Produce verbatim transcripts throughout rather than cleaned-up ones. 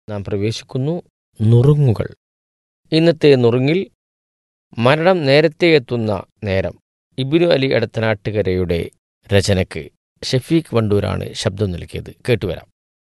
നാം പ്രവേശിക്കുന്നു നുറുങ്ങുകൾ. ഇന്നത്തെ നുറുങ്ങിൽ മരണം നേരത്തെ എത്തുന്ന നേരം, ഇബ്നു അലി എടത്തനാട്ടുകരയുടെ രചനയ്ക്ക് ഷഫീഖ് വണ്ടൂരാണ് ശബ്ദം നൽകിയത്. കേട്ടുവരാം.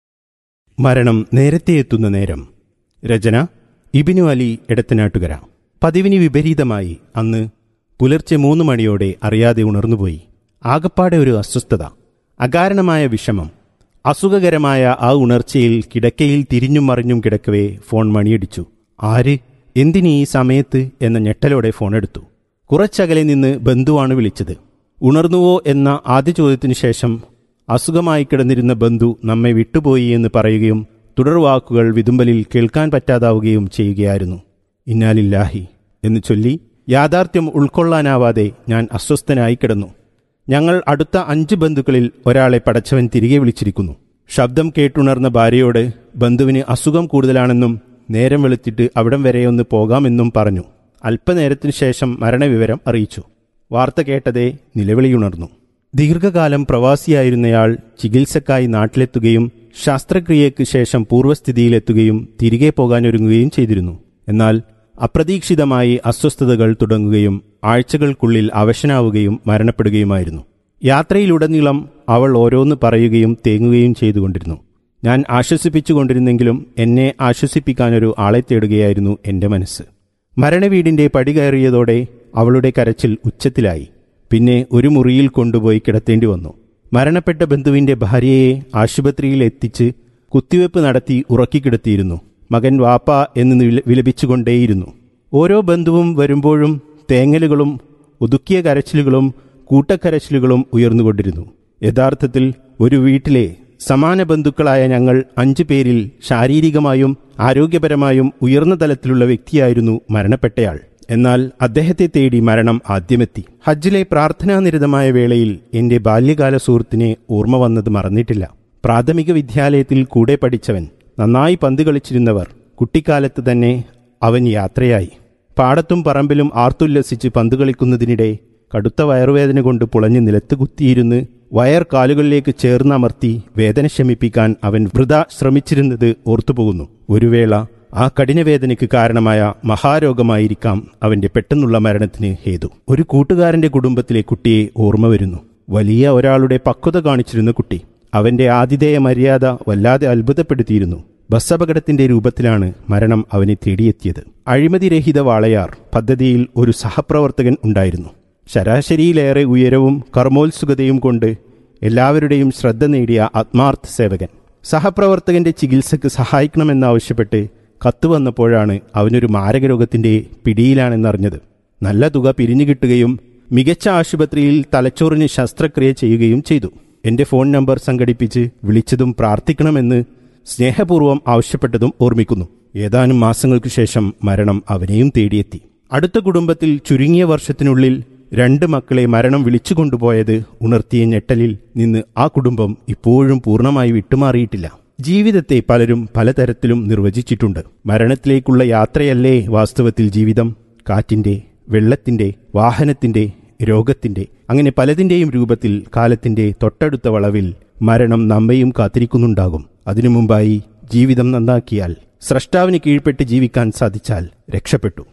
മരണം നേരത്തെ എത്തുന്ന നേരം. രചന ഇബ്നു അലി എടത്തനാട്ടുകര. പതിവിന് വിപരീതമായി അന്ന് പുലർച്ചെ മൂന്ന് മണിയോടെ അറിയാതെ ഉണർന്നുപോയി. ആകപ്പാടെ ഒരു അസ്വസ്ഥത, അകാരണമായ വിഷമം. അസുഖകരമായ ആ ഉണർച്ചയിൽ കിടക്കയിൽ തിരിഞ്ഞും മറിഞ്ഞും കിടക്കവേ ഫോൺ മണിയടിച്ചു. ആര്, എന്തിനീ ഈ സമയത്ത് എന്ന ഞെട്ടലോടെ ഫോണെടുത്തു. കുറച്ചകലെ നിന്ന് ബന്ധുവാണ് വിളിച്ചത്. ഉണർന്നുവോ എന്ന ആദ്യ ചോദ്യത്തിനു ശേഷം അസുഖമായി കിടന്നിരുന്ന ബന്ധു നമ്മെ വിട്ടുപോയി എന്ന് പറയുകയും തുടർവാക്കുകൾ വിതുമ്പലിൽ കേൾക്കാൻ പറ്റാതാവുകയും ചെയ്യുകയായിരുന്നു. ഇന്നാലില്ലാഹി എന്ന് ചൊല്ലി യാഥാർത്ഥ്യം ഉൾക്കൊള്ളാനാവാതെ ഞാൻ അസ്വസ്ഥനായി കിടന്നു. ഞങ്ങൾ അടുത്ത അഞ്ച് ബന്ധുക്കളിൽ ഒരാളെ പടച്ചവൻ തിരികെ വിളിച്ചിരിക്കുന്നു. ശബ്ദം കേട്ടുണർന്ന ഭാര്യയോട് ബന്ധുവിന് അസുഖം കൂടുതലാണെന്നും നേരം വെളുത്തിട്ട് അവിടം വരെയൊന്ന് പോകാമെന്നും പറഞ്ഞു. അല്പനേരത്തിനു ശേഷം മരണവിവരം അറിയിച്ചു. വാർത്ത കേട്ടതേ നിലവിളിയുണർന്നു. ദീർഘകാലം പ്രവാസിയായിരുന്നയാൾ ചികിത്സക്കായി നാട്ടിലെത്തുകയും ശസ്ത്രക്രിയയ്ക്ക് ശേഷം പൂർവ്വസ്ഥിതിയിലെത്തുകയും തിരികെ പോകാനൊരുങ്ങുകയും ചെയ്തിരുന്നു. എന്നാൽ അപ്രതീക്ഷിതമായി അസ്വസ്ഥതകൾ തുടങ്ങുകയും ആഴ്ചകൾക്കുള്ളിൽ അവശനാവുകയും മരണപ്പെടുകയുമായിരുന്നു. യാത്രയിലുടനീളം അവൾ ഓരോന്ന് പറയുകയും തേങ്ങുകയും ചെയ്തുകൊണ്ടിരുന്നു. ഞാൻ ആശ്വസിപ്പിച്ചുകൊണ്ടിരുന്നെങ്കിലും എന്നെ ആശ്വസിപ്പിക്കാനൊരു ആളെ തേടുകയായിരുന്നു എൻ്റെ മനസ്സ്. മരണവീടിൻ്റെ പടി കയറിയതോടെ അവളുടെ കരച്ചിൽ ഉച്ചത്തിലായി. പിന്നെ ഒരു മുറിയിൽ കൊണ്ടുപോയി കിടത്തേണ്ടി വന്നു. മരണപ്പെട്ട ബന്ധുവിൻ്റെ ഭാര്യയെ ആശുപത്രിയിൽ എത്തിച്ച് കുത്തിവെപ്പ് നടത്തി ഉറക്കിക്കിടത്തിയിരുന്നു. മകൻ വാപ്പ എന്ന് വിലപിച്ചുകൊണ്ടേയിരുന്നു. ഓരോ ബന്ധുവും വരുമ്പോഴും തേങ്ങലുകളും ഒതുക്കിയ കരച്ചിലുകളും കൂട്ടക്കരച്ചിലുകളും ഉയർന്നുകൊണ്ടിരുന്നു. യഥാർത്ഥത്തിൽ ഒരു വീട്ടിലെ സമാന ബന്ധുക്കളായ ഞങ്ങൾ അഞ്ചു പേരിൽ ശാരീരികമായും ആരോഗ്യപരമായും ഉയർന്ന തലത്തിലുള്ള വ്യക്തിയായിരുന്നു മരണപ്പെട്ടയാൾ. എന്നാൽ അദ്ദേഹത്തെ തേടി മരണം ആദ്യമെത്തി. ഹജ്ജിലെ പ്രാർത്ഥനാനിരതമായ വേളയിൽ എൻ്റെ ബാല്യകാല സുഹൃത്തിനെ ഓർമ്മ വന്നത് മറന്നിട്ടില്ല. പ്രാഥമിക വിദ്യാലയത്തിൽ കൂടെ പഠിച്ചവൻ, നന്നായി പന്ത് കളിച്ചിരുന്നവർ. കുട്ടിക്കാലത്ത് തന്നെ അവൻ യാത്രയായി. പാടത്തും പറമ്പിലും ആർത്തുല്ലസിച്ച് പന്ത് കളിക്കുന്നതിനിടെ കടുത്ത വയറുവേദന കൊണ്ട് പുളഞ്ഞ് നിലത്ത് കുത്തിയിരുന്ന് വയർ കാലുകളിലേക്ക് ചേർന്നമർത്തി വേദന ശമിപ്പിക്കാൻ അവൻ വൃഥാ ശ്രമിച്ചിരുന്നത് ഓർത്തുപോകുന്നു. ഒരു വേള ആ കഠിനവേദനയ്ക്ക് കാരണമായ മഹാരോഗമായിരിക്കാം അവന്റെ പെട്ടെന്നുള്ള മരണത്തിന് ഹേതു. ഒരു കൂട്ടുകാരന്റെ കുടുംബത്തിലെ കുട്ടിയെ ഓർമ്മ വരുന്നു. വലിയ ഒരാളുടെ പക്വത കാണിച്ചിരുന്ന കുട്ടി. അവന്റെ ആതിഥേയ മര്യാദ വല്ലാതെ അത്ഭുതപ്പെടുത്തിയിരുന്നു. ബസ്സപകടത്തിന്റെ രൂപത്തിലാണ് മരണം അവനെ തേടിയെത്തിയത്. അഴിമതിരഹിത വാളയാർ പദ്ധതിയിൽ ഒരു സഹപ്രവർത്തകൻ ഉണ്ടായിരുന്നു. ശരാശരിയിലേറെ ഉയരവും കർമ്മോത്സുകതയും കൊണ്ട് എല്ലാവരുടെയും ശ്രദ്ധ നേടിയ ആത്മാർത്ഥ സേവകൻ. സഹപ്രവർത്തകന്റെ ചികിത്സയ്ക്ക് സഹായിക്കണമെന്നാവശ്യപ്പെട്ട് കത്ത് വന്നപ്പോഴാണ് അവനൊരു മാരകരോഗത്തിന്റെ പിടിയിലാണെന്നറിഞ്ഞത്. നല്ല തുക പിരിഞ്ഞു കിട്ടുകയും മികച്ച ആശുപത്രിയിൽ തലച്ചോറിന് ശസ്ത്രക്രിയ ചെയ്യുകയും ചെയ്തു. എന്റെ ഫോൺ നമ്പർ സംഘടിപ്പിച്ച് വിളിച്ചതും പ്രാർത്ഥിക്കണമെന്ന് സ്നേഹപൂർവ്വം ആവശ്യപ്പെട്ടതും ഓർമ്മിക്കുന്നു. ഏതാനും മാസങ്ങൾക്കു ശേഷം മരണം അവനെയും തേടിയെത്തി. അടുത്ത കുടുംബത്തിൽ ചുരുങ്ങിയ വർഷത്തിനുള്ളിൽ രണ്ട് മക്കളെ മരണം വിളിച്ചുകൊണ്ടുപോയത് ഉണർത്തിയ ഞെട്ടലിൽ നിന്ന് ആ കുടുംബം ഇപ്പോഴും പൂർണ്ണമായി വിട്ടുമാറിയിട്ടില്ല. ജീവിതത്തെ പലരും പലതരത്തിലും നിർവചിച്ചിട്ടുണ്ട്. മരണത്തിലേക്കുള്ള യാത്രയല്ലേ വാസ്തവത്തിൽ ജീവിതം? കാറ്റിന്റെ, വെള്ളത്തിന്റെ, വാഹനത്തിന്റെ, രോഗത്തിന്റെ, അങ്ങനെ പലതിന്റെയും രൂപത്തിൽ കാലത്തിന്റെ തൊട്ടടുത്ത വളവിൽ മരണം നമ്മയും കാത്തിരിക്കുന്നുണ്ടാകും. അതിനു മുമ്പായി ജീവിതം നന്നാക്കിയാൽ, സ്രഷ്ടാവിന് കീഴ്പ്പെട്ട് ജീവിക്കാൻ സാധിച്ചാൽ രക്ഷപ്പെട്ടു.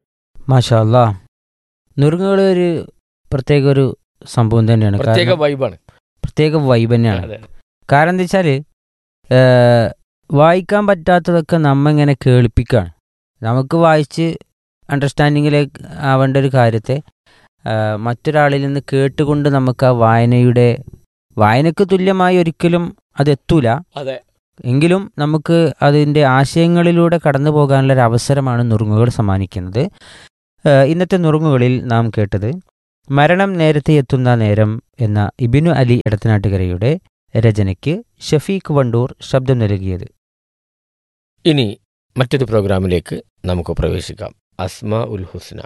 മാഷാ അല്ലാഹ്, നുറുങ്ങുകൾ ഒരു പ്രത്യേക ഒരു സംഭവം തന്നെയാണ്. പ്രത്യേക വൈബാണ്, പ്രത്യേക വൈബ് തന്നെയാണ്. കാരണം എന്താ വെച്ചാൽ വായിക്കാൻ പറ്റാത്തതൊക്കെ നമ്മ ഇങ്ങനെ കേൾപ്പിക്കുകയാണ്. നമുക്ക് വായിച്ച് അണ്ടർസ്റ്റാൻഡിങ്ങിലേക്ക് ആവേണ്ട ഒരു കാര്യത്തെ മറ്റൊരാളിൽ നിന്ന് കേട്ടുകൊണ്ട് നമുക്ക് ആ വായനയുടെ വായനക്ക് തുല്യമായി ഒരിക്കലും അതെത്തൂല. എങ്കിലും നമുക്ക് അതിൻ്റെ ആശയങ്ങളിലൂടെ കടന്നു പോകാനുള്ള ഒരു അവസരമാണ് നുറുങ്ങുകൾ സമ്മാനിക്കുന്നത്. ഇന്നത്തെ നുറുങ്ങുകളിൽ നാം കേട്ടത് മരണം നേരത്തെ എത്തുന്ന നേരം എന്ന ഇബ്നു അലി എടത്തനാട്ടുകരയുടെ രചനയ്ക്ക് ഷഫീഖ് വണ്ടൂർ ശബ്ദം നൽകിയത്. ഇനി മറ്റൊരു പ്രോഗ്രാമിലേക്ക് നമുക്ക് പ്രവേശിക്കാം. അസ്മാ ഉൽ ഹുസ്ന.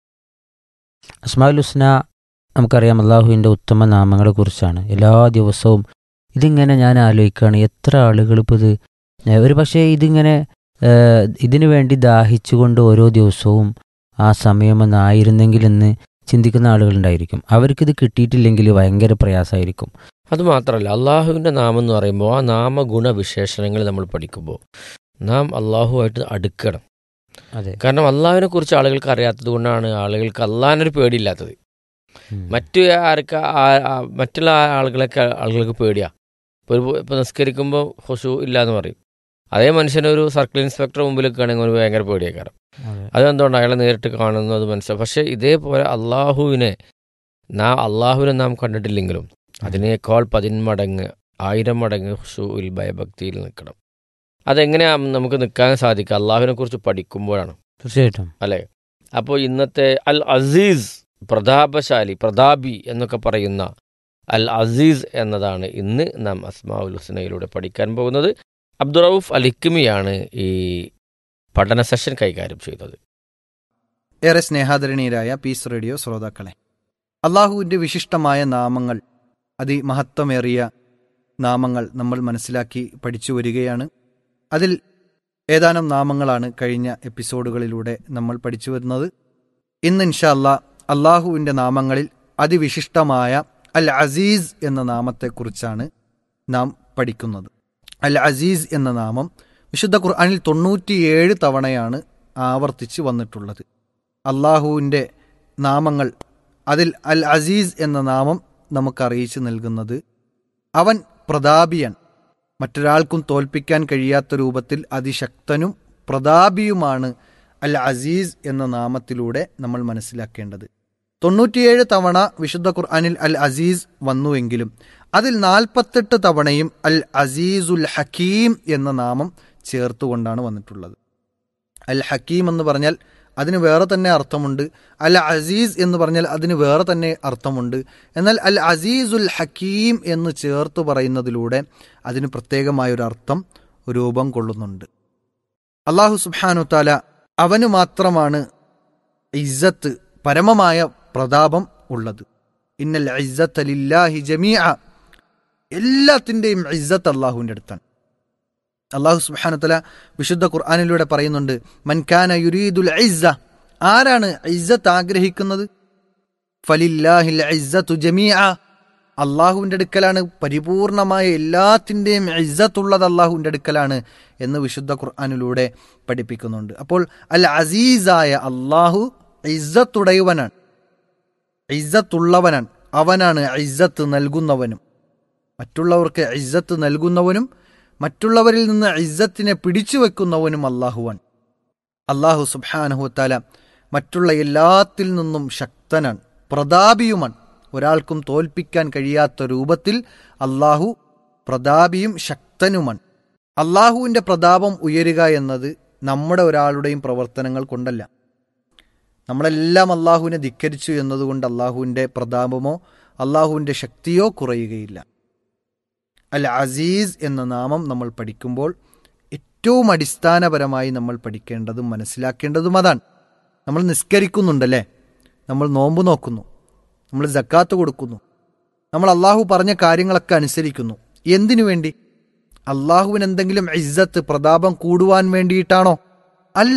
അസ്മാ ഉൽ ഹുസ്ന നമുക്കറിയാം അള്ളാഹുവിൻ്റെ ഉത്തമ നാമങ്ങളെക്കുറിച്ചാണ്. എല്ലാ ദിവസവും ഇതിങ്ങനെ ഞാൻ ആലോചിക്കുകയാണ്, എത്ര ആളുകൾ ഇപ്പോൾ ഇത് ഒരു പക്ഷേ ഇതിങ്ങനെ ഇതിനു വേണ്ടി ദാഹിച്ചുകൊണ്ട് ഓരോ ദിവസവും ആ സമയമൊന്നായിരുന്നെങ്കിലെന്ന് ചിന്തിക്കുന്ന ആളുകളുണ്ടായിരിക്കും. അവർക്കിത് കിട്ടിയിട്ടില്ലെങ്കിൽ ഭയങ്കര പ്രയാസമായിരിക്കും. അതുമാത്രമല്ല, അള്ളാഹുവിൻ്റെ നാമം എന്ന് പറയുമ്പോൾ ആ നാമഗുണവിശേഷണങ്ങൾ നമ്മൾ പഠിക്കുമ്പോൾ നാം അള്ളാഹുമായിട്ട് അടുക്കണം. അതെ. കാരണം അള്ളാഹുവിനെ കുറിച്ച് ആളുകൾക്ക് അറിയാത്തത് കൊണ്ടാണ് ആളുകൾക്ക് അള്ളാഹിനൊരു പേടിയില്ലാത്തത്. മറ്റു ആർക്ക് മറ്റുള്ള ആളുകളൊക്കെ ആളുകൾക്ക് പേടിയാ. ഇപ്പോൾ ഒരു ഇപ്പോൾ നിസ്കരിക്കുമ്പോൾ ഹുശൂ ഇല്ല എന്ന് പറയും. അതേ മനുഷ്യനൊരു സർക്കിൾ ഇൻസ്പെക്ടർ മുമ്പിലൊക്കെ ആണെങ്കിൽ ഒരു ഭയങ്കര പേടിയേക്കാരം. അതെന്തുകൊണ്ട് അയാളെ നേരിട്ട് കാണുന്നു അത് മനസ്സിലാവും. പക്ഷേ ഇതേപോലെ അള്ളാഹുവിനെ നാം അള്ളാഹുവിനെ നാം കണ്ടിട്ടില്ലെങ്കിലും അതിനേക്കാൾ പതിന്മടങ്ങ് ആയിരം മടങ്ങ് ഹുശൂഇൽ ഭയഭക്തിയിൽ നിൽക്കണം. അതെങ്ങനെയാണ് നമുക്ക് നിൽക്കാൻ സാധിക്കുക? അള്ളാഹുവിനെ കുറിച്ച് പഠിക്കുമ്പോഴാണ്. തീർച്ചയായിട്ടും അല്ലേ? അപ്പോൾ ഇന്നത്തെ അൽ അസീസ്, പ്രതാപശാലി, പ്രതാപി എന്നൊക്കെ പറയുന്ന അൽ അസീസ് എന്നതാണ് ഇന്ന് നാം അസ്മാഉൽ ഹുസ്നയിലൂടെ പഠിക്കാൻ പോകുന്നത്. അബ്ദുറൌഫ് അൽ ഹിക്മിയാണ് ഈ പഠന സെഷൻ കൈകാര്യം ചെയ്തത്. ഏറെ സ്നേഹാദരണീയരായ പീസ് റേഡിയോ ശ്രോതാക്കളെ, അള്ളാഹുവിൻ്റെ വിശിഷ്ടമായ നാമങ്ങൾ, അതിമഹത്വമേറിയ നാമങ്ങൾ നമ്മൾ മനസ്സിലാക്കി പഠിച്ചു വരികയാണ്. അതിൽ ഏതാനും നാമങ്ങളാണ് കഴിഞ്ഞ എപ്പിസോഡുകളിലൂടെ നമ്മൾ പഠിച്ചു വരുന്നത്. ഇന്ന് ഇൻഷാ അല്ലാ അള്ളാഹുവിൻ്റെ നാമങ്ങളിൽ അതിവിശിഷ്ടമായ അൽ അസീസ് എന്ന നാമത്തെക്കുറിച്ചാണ് നാം പഠിക്കുന്നത്. അൽ അസീസ് എന്ന നാമം വിശുദ്ധ ഖുർആനിൽ തൊണ്ണൂറ്റിയേഴ് തവണയാണ് ആവർത്തിച്ച് വന്നിട്ടുള്ളത്. അള്ളാഹുവിൻ്റെ നാമങ്ങൾ അതിൽ അൽ അസീസ് എന്ന നാമം നമുക്കറിയിച്ചു നൽകുന്നത് അവൻ പ്രതാപിയൻ, മറ്റൊരാൾക്കും തോൽപ്പിക്കാൻ കഴിയാത്ത രൂപത്തിൽ അതിശക്തനും പ്രതാപിയുമാണ് അൽ അസീസ് എന്ന നാമത്തിലൂടെ നമ്മൾ മനസ്സിലാക്കേണ്ടത്. തൊണ്ണൂറ്റിയേഴ് തവണ വിശുദ്ധ ഖുർആനിൽ അൽ അസീസ് വന്നുവെങ്കിലും അതിൽ നാൽപ്പത്തെട്ട് തവണയും അൽ അസീസുൽ ഹക്കീം എന്ന നാമം ചേർത്തുകൊണ്ടാണ് വന്നിട്ടുള്ളത്. അൽ ഹക്കീം എന്ന് പറഞ്ഞാൽ അതിന് വേറെ തന്നെ അർത്ഥമുണ്ട്. അൽ അസീസ് എന്ന് പറഞ്ഞാൽ അതിന് വേറെ തന്നെ അർത്ഥമുണ്ട്. എന്നാൽ അൽ അസീസുൽ ഹക്കീം എന്ന് ചേർത്ത് പറയുന്നതിലൂടെ അതിന് പ്രത്യേകമായൊരു അർത്ഥം രൂപം കൊള്ളുന്നുണ്ട്. അള്ളാഹു സുബ്ഹാനഹു തആല അവന് മാത്രമാണ് ഇസ്സത്ത്, പരമമായ പ്രതാപം ഉള്ളത്. ഇന്നൽ ഇസ്സത്ത ലില്ലാഹി ജമീഅ, എല്ലാത്തിൻ്റെയും ഇസ്സത്ത് അള്ളാഹുവിൻ്റെ അടുത്താണ്. അള്ളാഹു സുബ്ഹാനഹു വ തആല വിശുദ്ധ ഖുർആനിലൂടെ പറയുന്നുണ്ട്, മൻ കാന യുരീദുൽ ഇസ്സ, ആരാണ് ഇസ്സത്ത് ആഗ്രഹിക്കുന്നത്, ഫലില്ലാഹിൽ ഇസ്സത്തു ജമീഅ, അള്ളാഹുവിൻ്റെ അടുക്കലാണ് പരിപൂർണമായ എല്ലാത്തിൻ്റെയും ഇസ്സത്തുള്ളത് അള്ളാഹുവിൻ്റെ അടുക്കലാണ് എന്ന് വിശുദ്ധ ഖുർആനിലൂടെ പഠിപ്പിക്കുന്നുണ്ട്. അപ്പോൾ അൽ അസീസായ അള്ളാഹു ഇസ്സത്തുടയവനാണ്, ഇസ്സത്തുള്ളവനാണ്. അവനാണ് ഇസ്സത്ത് നൽകുന്നവനും, മറ്റുള്ളവർക്ക് ഇസ്സത്ത് നൽകുന്നവനും മറ്റുള്ളവരിൽ നിന്ന് ഇസ്സത്തിനെ പിടിച്ചു വെക്കുന്നവനും അള്ളാഹുവാൻ. അള്ളാഹു സുബ്ഹാനഹു വ തആല മറ്റുള്ള എല്ലാത്തിൽ നിന്നും ശക്തനാണ്, പ്രതാപിയുമാണ്. ഒരാൾക്കും തോൽപ്പിക്കാൻ കഴിയാത്ത രൂപത്തിൽ അള്ളാഹു പ്രതാപിയും ശക്തനുമാണ്. അള്ളാഹുവിൻ്റെ പ്രതാപം ഉയരുക എന്നത് നമ്മുടെ ഒരാളുടെയും പ്രവർത്തനങ്ങൾ കൊണ്ടല്ല. നമ്മളെല്ലാം അള്ളാഹുവിനെ ധിക്കരിച്ചു എന്നതുകൊണ്ട് അള്ളാഹുവിൻ്റെ പ്രതാപമോ അള്ളാഹുവിൻ്റെ ശക്തിയോ കുറയുകയില്ല. അൽ അസീസ് എന്ന നാമം നമ്മൾ പഠിക്കുമ്പോൾ ഏറ്റവും അടിസ്ഥാനപരമായി നമ്മൾ പഠിക്കേണ്ടതും മനസ്സിലാക്കേണ്ടതും അതാണ്. നമ്മൾ നിസ്കരിക്കുന്നുണ്ടല്ലേ, നമ്മൾ നോമ്പ് നോക്കുന്നു, നമ്മൾ സക്കാത്ത് കൊടുക്കുന്നു, നമ്മൾ അള്ളാഹു പറഞ്ഞ കാര്യങ്ങളൊക്കെ അനുസരിക്കുന്നു. എന്തിനു വേണ്ടി? അള്ളാഹുവിന് എന്തെങ്കിലും ഇസ്സത്ത്, പ്രതാപം കൂടുവാൻ വേണ്ടിയിട്ടാണോ? അല്ല.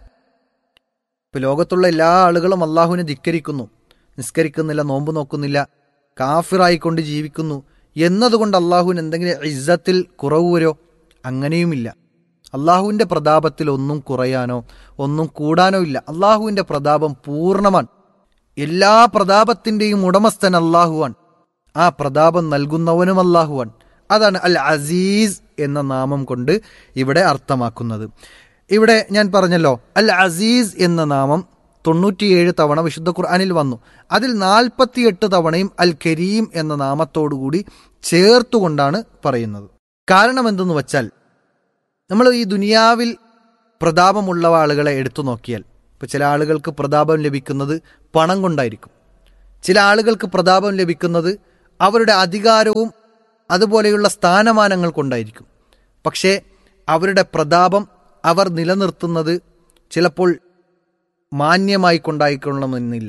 ഇപ്പം ലോകത്തുള്ള എല്ലാ ആളുകളും അള്ളാഹുവിനെ ധിക്കരിക്കുന്നു, നിസ്കരിക്കുന്നില്ല, നോമ്പ് നോക്കുന്നില്ല, കാഫിറായിക്കൊണ്ട് ജീവിക്കുന്നു എന്നതുകൊണ്ട് അള്ളാഹുവിന് എന്തെങ്കിലും ഇസ്സത്തിൽ കുറവ് വരോ? അങ്ങനെയുമില്ല. അള്ളാഹുവിൻ്റെ പ്രതാപത്തിൽ ഒന്നും കുറയാനോ ഒന്നും കൂടാനോ ഇല്ല. അള്ളാഹുവിൻ്റെ പ്രതാപം പൂർണ്ണമാണ്. എല്ലാ പ്രതാപത്തിൻ്റെയും ഉടമസ്ഥൻ അള്ളാഹുവാൻ, ആ പ്രതാപം നൽകുന്നവനും അള്ളാഹുവാൻ. അതാണ് അൽ അസീസ് എന്ന നാമം കൊണ്ട് ഇവിടെ അർത്ഥമാക്കുന്നത്. ഇവിടെ ഞാൻ പറഞ്ഞല്ലോ, അൽ അസീസ് എന്ന നാമം തൊണ്ണൂറ്റിയേഴ് തവണ വിശുദ്ധ ഖുർആനിൽ വന്നു. അതിൽ നാൽപ്പത്തിയെട്ട് തവണയും അൽ കരീം എന്ന നാമത്തോടുകൂടി ചേർത്തുകൊണ്ടാണ് പറയുന്നത്. കാരണം എന്തെന്ന് വച്ചാൽ, നമ്മൾ ഈ ദുനിയാവിൽ പ്രതാപമുള്ള ആളുകളെ എടുത്തു നോക്കിയാൽ, ഇപ്പോൾ ചില ആളുകൾക്ക് പ്രതാപം ലഭിക്കുന്നത് പണം കൊണ്ടായിരിക്കും, ചില ആളുകൾക്ക് പ്രതാപം ലഭിക്കുന്നത് അവരുടെ അധികാരവും അതുപോലെയുള്ള സ്ഥാനമാനങ്ങൾ കൊണ്ടായിരിക്കും. പക്ഷേ അവരുടെ പ്രതാപം അവർ നിലനിർത്തുന്നത് ചിലപ്പോൾ മാന്യമായി കൊണ്ടായിക്കൊള്ളണമെന്നില്ല,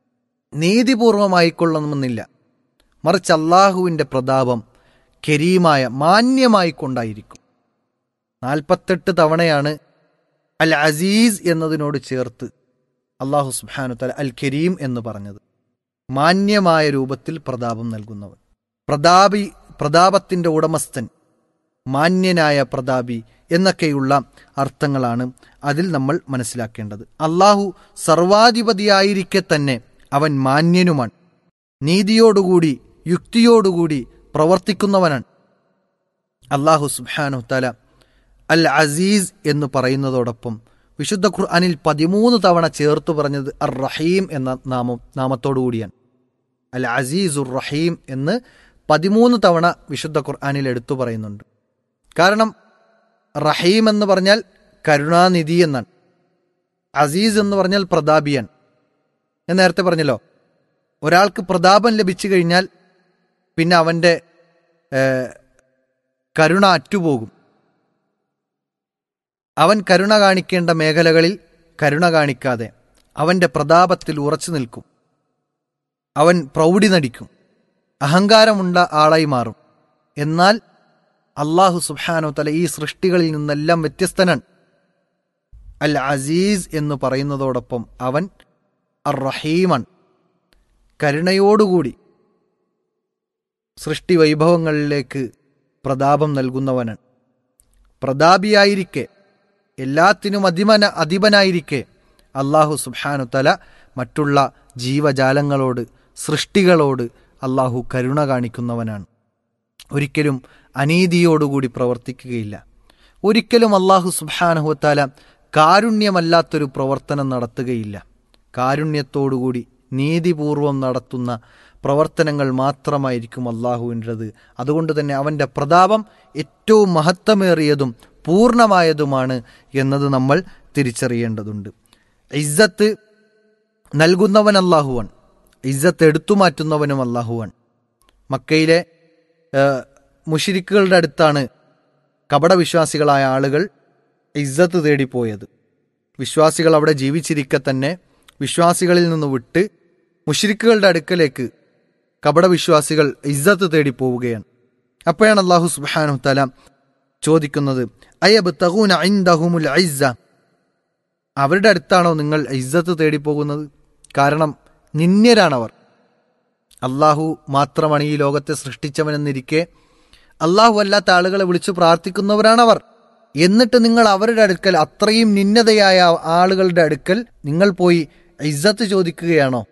നീതിപൂർവമായിക്കൊള്ളണമെന്നില്ല. മറിച്ച് അള്ളാഹുവിൻ്റെ പ്രതാപം കരീമായ, മാന്യമായി കൊണ്ടായിരിക്കും. നാൽപ്പത്തെട്ട് തവണയാണ് അൽ അസീസ് എന്നതിനോട് ചേർത്ത് അള്ളാഹു സുബ്ഹാനഹു വ തആല അൽ കരീം എന്ന് പറഞ്ഞത്. മാന്യമായ രൂപത്തിൽ പ്രതാപം നൽകുന്നവൻ, പ്രതാപി, പ്രതാപത്തിൻ്റെ ഉടമസ്ഥൻ, മാന്യനായ പ്രതാപി എന്നൊക്കെയുള്ള അർത്ഥങ്ങളാണ് അതിൽ നമ്മൾ മനസ്സിലാക്കേണ്ടത്. അള്ളാഹു സർവാധിപതിയായിരിക്കെ തന്നെ അവൻ മാന്യനുമാണ്, നീതിയോടുകൂടി യുക്തിയോടുകൂടി പ്രവർത്തിക്കുന്നവനാണ്. അള്ളാഹു സുബ്ഹാനഹു തആല അൽ അസീസ് എന്ന് പറയുന്നതോടൊപ്പം വിശുദ്ധ ഖുർആനിൽ പതിമൂന്ന് തവണ ചേർത്തു പറഞ്ഞത് അർ റഹീം എന്ന നാമം നാമത്തോടു കൂടിയാണ്. അൽ അസീസുർ റഹീം എന്ന് പതിമൂന്ന് തവണ വിശുദ്ധ ഖുർആനിൽ എടുത്തു പറയുന്നുണ്ട്. കാരണം റഹീം എന്ന് പറഞ്ഞാൽ കരുണാനിധി എന്നാണ്, അസീസ് എന്ന് പറഞ്ഞാൽ പ്രതാപിയാൻ. ഞാൻ നേരത്തെ പറഞ്ഞല്ലോ, ഒരാൾക്ക് പ്രതാപം ലഭിച്ചു കഴിഞ്ഞാൽ പിന്നെ അവൻ്റെ കരുണ അറ്റുപോകും. അവൻ കരുണ കാണിക്കേണ്ട മേഖലകളിൽ കരുണ കാണിക്കാതെ അവൻ്റെ പ്രതാപത്തിൽ ഉറച്ചു നിൽക്കും. അവൻ പ്രൗഢി നടിക്കും, അഹങ്കാരമുണ്ട ആളായി മാറും. എന്നാൽ അള്ളാഹു സുബ്ഹാനഹു തആല ഈ സൃഷ്ടികളിൽ നിന്നെല്ലാം വ്യത്യസ്തനാണ്. അൽ അസീസ് എന്ന് പറയുന്നതോടൊപ്പം അവൻ അർ റഹീമാണ്, കരുണയോടുകൂടി സൃഷ്ടി വൈഭവങ്ങളിലേക്ക് പ്രതാപം നൽകുന്നവനാണ്. പ്രതാപിയായിരിക്കെ, എല്ലാത്തിനും അധിപന അധിപനായിരിക്കെ അള്ളാഹു സുബ്ഹാനഹു തആല മറ്റുള്ള ജീവജാലങ്ങളോട്, സൃഷ്ടികളോട് അള്ളാഹു കരുണ കാണിക്കുന്നവനാണ്. ഒരിക്കലും അനീതിയോടുകൂടി പ്രവർത്തിക്കുകയില്ല. ഒരിക്കലും അള്ളാഹു സുബ്ഹാനഹു തആല കാരുണ്യമല്ലാത്തൊരു പ്രവർത്തനം നടത്തുകയില്ല. കാരുണ്യത്തോടുകൂടി നീതിപൂർവം നടത്തുന്ന പ്രവർത്തനങ്ങൾ മാത്രമായിരിക്കും അള്ളാഹുവിൻ്റെത്. അതുകൊണ്ട് തന്നെ അവൻ്റെ പ്രതാപം ഏറ്റവും മഹത്വമേറിയതും പൂർണ്ണമായതുമാണ് എന്നത് നമ്മൾ തിരിച്ചറിയേണ്ടതുണ്ട്. ഇസ്സത്ത് നൽകുന്നവൻ അള്ളാഹുവാണ്, ഇസ്സത്ത് എടുത്തു മാറ്റുന്നവനും അള്ളാഹുവാണ്. മക്കയിലെ മുശ്രിക്കുകളുടെ അടുത്താണ് കപടവിശ്വാസികളായ ആളുകൾ ഇസ്സത്ത് തേടിപ്പോയത്. വിശ്വാസികൾ അവിടെ ജീവിച്ചിരിക്കെ തന്നെ വിശ്വാസികളിൽ നിന്ന് വിട്ട് മുശ്രിക്കുകളുടെ അടുക്കലേക്ക് കപടവിശ്വാസികൾ ഇസ്സത്ത് തേടിപ്പോവുകയാണ്. അപ്പോഴാണ് അല്ലാഹു സുബ്ഹാനഹു തആല ചോദിക്കുന്നത്, അയബ്തഗൂന ഇൻദഹുമുൽ ഇസ്സ, അവരുടെ അടുത്താണോ നിങ്ങൾ ഇസ്സത്ത് തേടിപ്പോകുന്നത്? കാരണം നിന്ദ്യരാണവർ. അള്ളാഹു മാത്രമാണ് ഈ ലോകത്തെ സൃഷ്ടിച്ചവനെന്നിരിക്കെ അള്ളാഹു അല്ലാത്ത ആളുകളെ വിളിച്ചു പ്രാർത്ഥിക്കുന്നവരാണവർ. എന്നിട്ട് നിങ്ങൾ അവരുടെ അടുക്കൽ, അത്രയും നിന്ദതയായ ആളുകളുടെ അടുക്കൽ നിങ്ങൾ പോയി ഇസ്സത്ത് ചോദിക്കുകയാണോ?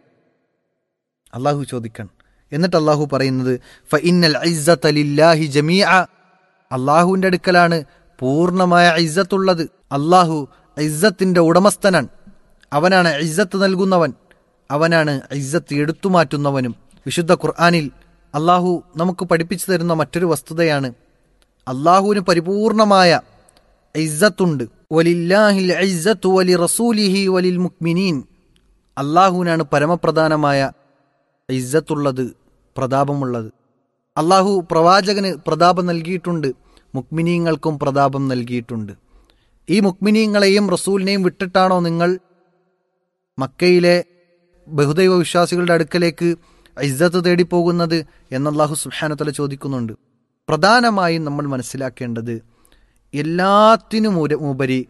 അള്ളാഹു ചോദിക്കണം. എന്നിട്ട് അള്ളാഹു പറയുന്നത്, ഫഇന്നൽ ഇസ്സത ലില്ലാഹി ജമീഅ, അള്ളാഹുവിൻ്റെ അടുക്കലാണ് പൂർണ്ണമായ ഇസ്സത്തുള്ളത്. അള്ളാഹു ഇസ്സത്തിന്റെ ഉടമസ്ഥനാണ്. അവനാണ് ഇസ്സത്ത് നൽകുന്നവൻ, അവനാണ് ഇസ്സത്ത് എടുത്തു മാറ്റുന്നവനും. വിശുദ്ധ ഖുർആനിൽ അള്ളാഹു നമുക്ക് പഠിപ്പിച്ചു തരുന്ന മറ്റൊരു വസ്തുതയാണ്, അള്ളാഹുവിന് പരിപൂർണമായ ഇസ്സത്തുണ്ട്. വലില്ലാഹിൽ ഇസ്സത്തു വലി റസൂലിഹി വലിൽ മുഅ്മിനീൻ, അള്ളാഹുവിനാണ് പരമപ്രധാനമായ ഇസ്സത്തുള്ളത്, പ്രതാപമുള്ളത്. അള്ളാഹു പ്രവാചകന് പ്രതാപം നൽകിയിട്ടുണ്ട്, മുഅ്മിനീങ്ങൾക്കും പ്രതാപം നൽകിയിട്ടുണ്ട്. ഈ മുഅ്മിനീങ്ങളെയും റസൂലിനെയും വിട്ടിട്ടാണോ നിങ്ങൾ മക്കയിലെ ബഹുദൈവ വിശ്വാസികളുടെ അടുക്കലേക്ക് ഇസ്സത്ത് തേടിപ്പോകുന്നത് എന്ന് അല്ലാഹു സുബ്ഹാനഹു വ തആല ചോദിക്കുന്നുണ്ട്. പ്രധാനമായും നമ്മൾ മനസ്സിലാക്കേണ്ടത്, എല്ലാത്തിനും ഉപരി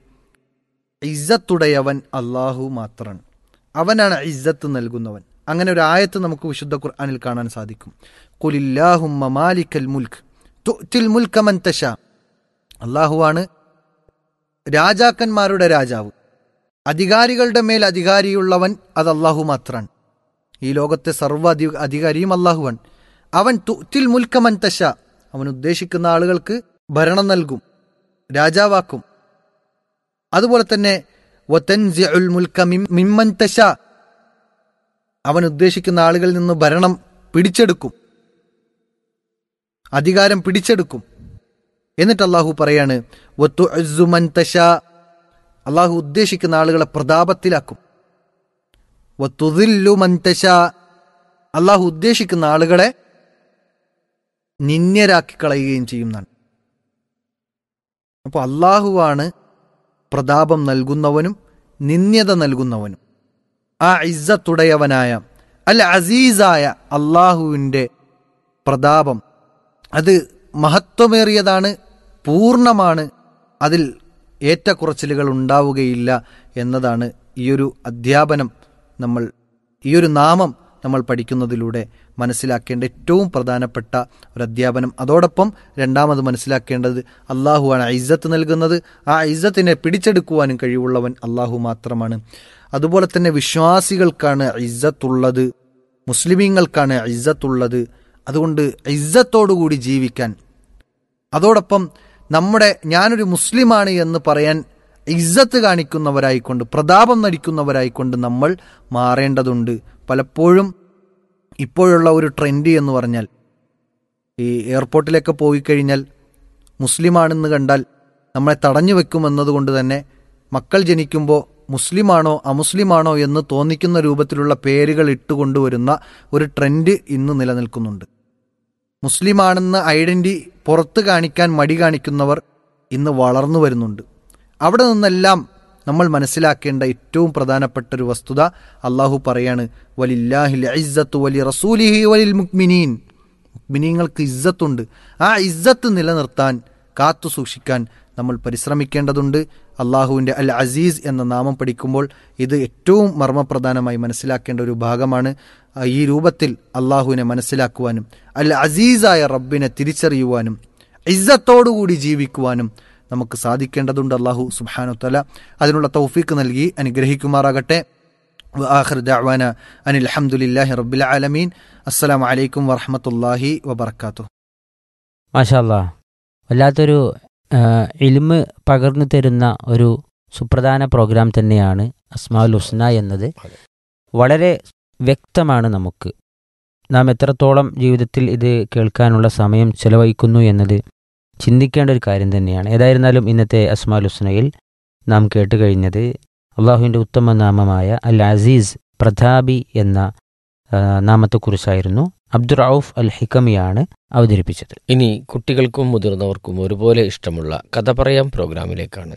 ഇസ്സത്തുടയവൻ അള്ളാഹു മാത്രമാണ്. അവനാണ് ഇസ്സത്ത് നൽകുന്നവൻ. അങ്ങനെ ഒരു ആയത്ത് നമുക്ക് വിശുദ്ധ ഖുർആനിൽ കാണാൻ സാധിക്കും. ഖുലില്ലാഹുമ്മ മാലിക്കൽ മുൽക്ക് തുഅ്തിൽ മുൽക മൻ തശാ, അള്ളാഹുവാണ് രാജാക്കന്മാരുടെ രാജാവ്, അധികാരികളുടെ മേൽ അധികാരിയുള്ളവൻ അത് അള്ളാഹു മാത്രമാണ്. ഈ ലോകത്തെ സർവ്വ അധി അധികാരിയും അള്ളാഹുവാണ്. അവൻ തുഅ്തിൽ മുൽക മൻ തശാ, അവൻ ഉദ്ദേശിക്കുന്ന ആളുകൾക്ക് ഭരണം നൽകും, രാജാവാക്കും. അതുപോലെ തന്നെ വതൻസിഉൽ മുൽക മിമ്മൻ തശാ, അവൻ ഉദ്ദേശിക്കുന്ന ആളുകളിൽ നിന്ന് ഭരണം പിടിച്ചെടുക്കും, അധികാരം പിടിച്ചെടുക്കും. എന്നിട്ട് അള്ളാഹു പറയാണ്, വതുഇസ്സു മൻ തശാ, അള്ളാഹു ഉദ്ദേശിക്കുന്ന ആളുകളെ പ്രതാപത്തിലാക്കും. വതുദില്ലു മൻ തശാ, അള്ളാഹു ഉദ്ദേശിക്കുന്ന ആളുകളെ നിന്ദ്യരാക്കി കളയുകയും ചെയ്യുന്നതാണ്. അപ്പോൾ അള്ളാഹുവാണ് പ്രതാപം നൽകുന്നവനും നിന്ദ്യത നൽകുന്നവനും. ആ ഇസ്സത്തുടയവനായ അൽ അസീസായ അള്ളാഹുവിൻ്റെ പ്രതാപം അത് മഹത്വമേറിയതാണ്, പൂർണ്ണമാണ്, അതിൽ ഏറ്റക്കുറച്ചിലുകൾ ഉണ്ടാവുകയില്ല എന്നതാണ് ഈയൊരു അധ്യാപനം നമ്മൾ, ഈയൊരു നാമം നമ്മൾ പഠിക്കുന്നതിലൂടെ മനസ്സിലാക്കേണ്ട ഏറ്റവും പ്രധാനപ്പെട്ട ഒരു അധ്യാപനം. അതോടൊപ്പം രണ്ടാമത് മനസ്സിലാക്കേണ്ടത് അള്ളാഹുവാണ് ഇസ്സത്ത് നൽകുന്നത്. ആ ഇസ്സത്തിനെ പിടിച്ചെടുക്കുവാനും കഴിവുള്ളവൻ അള്ളാഹു മാത്രമാണ്. അതുപോലെ തന്നെ വിശ്വാസികൾക്കാണ് ഇസ്സത്തുള്ളത്, മുസ്ലിമീങ്ങൾക്കാണ് ഇസ്സത്തുള്ളത്. അതുകൊണ്ട് ഇസ്സത്തോടുകൂടി ജീവിക്കാൻ, അതോടൊപ്പം നമ്മുടെ ഞാനൊരു മുസ്ലിമാണ് എന്ന് പറയാൻ ഇസ്സത്ത് കാണിക്കുന്നവരായിക്കൊണ്ട്, പ്രതാപം നടിക്കുന്നവരായിക്കൊണ്ട് നമ്മൾ മാറേണ്ടതുണ്ട്. പലപ്പോഴും ഇപ്പോഴുള്ള ഒരു ട്രെൻഡ് എന്ന് പറഞ്ഞാൽ, ഈ എയർപോർട്ടിലൊക്കെ പോയി കഴിഞ്ഞാൽ മുസ്ലിമാണെന്ന് കണ്ടാൽ നമ്മളെ തടഞ്ഞു വെക്കുമെന്നതുകൊണ്ട് തന്നെ മക്കൾ ജനിക്കുമ്പോൾ മുസ്ലിമാണോ അമുസ്ലിമാണോ എന്ന് തോന്നിക്കുന്ന രൂപത്തിലുള്ള പേരുകൾ ഇട്ടുകൊണ്ടുവരുന്ന ഒരു ട്രെൻഡ് ഇന്ന് നിലനിൽക്കുന്നുണ്ട്. മുസ്ലിമാണെന്ന ഐഡൻറ്റി പുറത്ത് കാണിക്കാൻ മടി കാണിക്കുന്നവർ ഇന്ന് വളർന്നു വരുന്നുണ്ട്. അവിടെ നിന്നെല്ലാം നമ്മൾ മനസ്സിലാക്കേണ്ട ഏറ്റവും പ്രധാനപ്പെട്ട ഒരു വസ്തുത അള്ളാഹു പറയാണ്, വലില്ലാഹിൽ ഇസ്സത്തു വലി റസൂലിഹി വലിൽ മുഅ്മിനീൻ. മുഅ്മിനീങ്ങൾക്ക് ഇസ്സത്തുണ്ട്. ആ ഇസ്സത്ത് നിലനിർത്താൻ, കാത്തു സൂക്ഷിക്കാൻ നമ്മൾ പരിശ്രമിക്കേണ്ടതുണ്ട്. അള്ളാഹുവിൻ്റെ അൽ അസീസ് എന്ന നാമം പഠിക്കുമ്പോൾ ഇത് ഏറ്റവും മർമ്മപ്രധാനമായി മനസ്സിലാക്കേണ്ട ഒരു ഭാഗമാണ്. ഈ രൂപത്തിൽ അള്ളാഹുവിനെ മനസ്സിലാക്കുവാനും അൽ അസീസായ റബ്ബിനെ തിരിച്ചറിയുവാനും ഇസ്സത്തോടുകൂടി ജീവിക്കുവാനും നമുക്ക് സാധിക്കേണ്ടതുണ്ട്. അള്ളാഹു സുബ്ഹാനഹു വ തആല അതിനുള്ള തൗഫീക്ക് നൽകി അനുഗ്രഹിക്കുമാറാകട്ടെ. വആഖിറു ദഅ്വാന അനിൽ ഹംദുലില്ലാഹി റബ്ബിൽ ആലമീൻ. അസ്സലാമു അലൈക്കും വറഹ്മത്തുള്ളാഹി വബറകാതുഹു. മാഷാ അല്ലാഹ്, വല്ലാത്തൊരു ഇൽമ് പകർന്നു തരുന്ന ഒരു സുപ്രധാന പ്രോഗ്രാം തന്നെയാണ് അസ്മാഉൽ ഹുസ്ന എന്നത്. വളരെ വ്യക്തമാണ് നമുക്ക്. നാം എത്രത്തോളം ജീവിതത്തിൽ ഇത് കേൾക്കാനുള്ള സമയം ചെലവഴിക്കുന്നു എന്നത് ചിന്തിക്കേണ്ട ഒരു കാര്യം തന്നെയാണ്. ഏതായിരുന്നാലും ഇന്നത്തെ അസ്മാഉൽ ഹുസ്നയിൽ നാം കേട്ടുകഴിഞ്ഞത് അള്ളാഹുവിൻ്റെ ഉത്തമ നാമമായ അൽ അസീസ്, പ്രതാപി എന്ന നാമത്തെക്കുറിച്ചായിരുന്നു. അബ്ദുർ റൌഫ് അൽ ഹിക്കമിയാണ് അവതരിപ്പിച്ചത്. ഇനി കുട്ടികൾക്കും മുതിർന്നവർക്കും ഒരുപോലെ ഇഷ്ടമുള്ള കഥ പറയാം പ്രോഗ്രാമിലേക്കാണ്.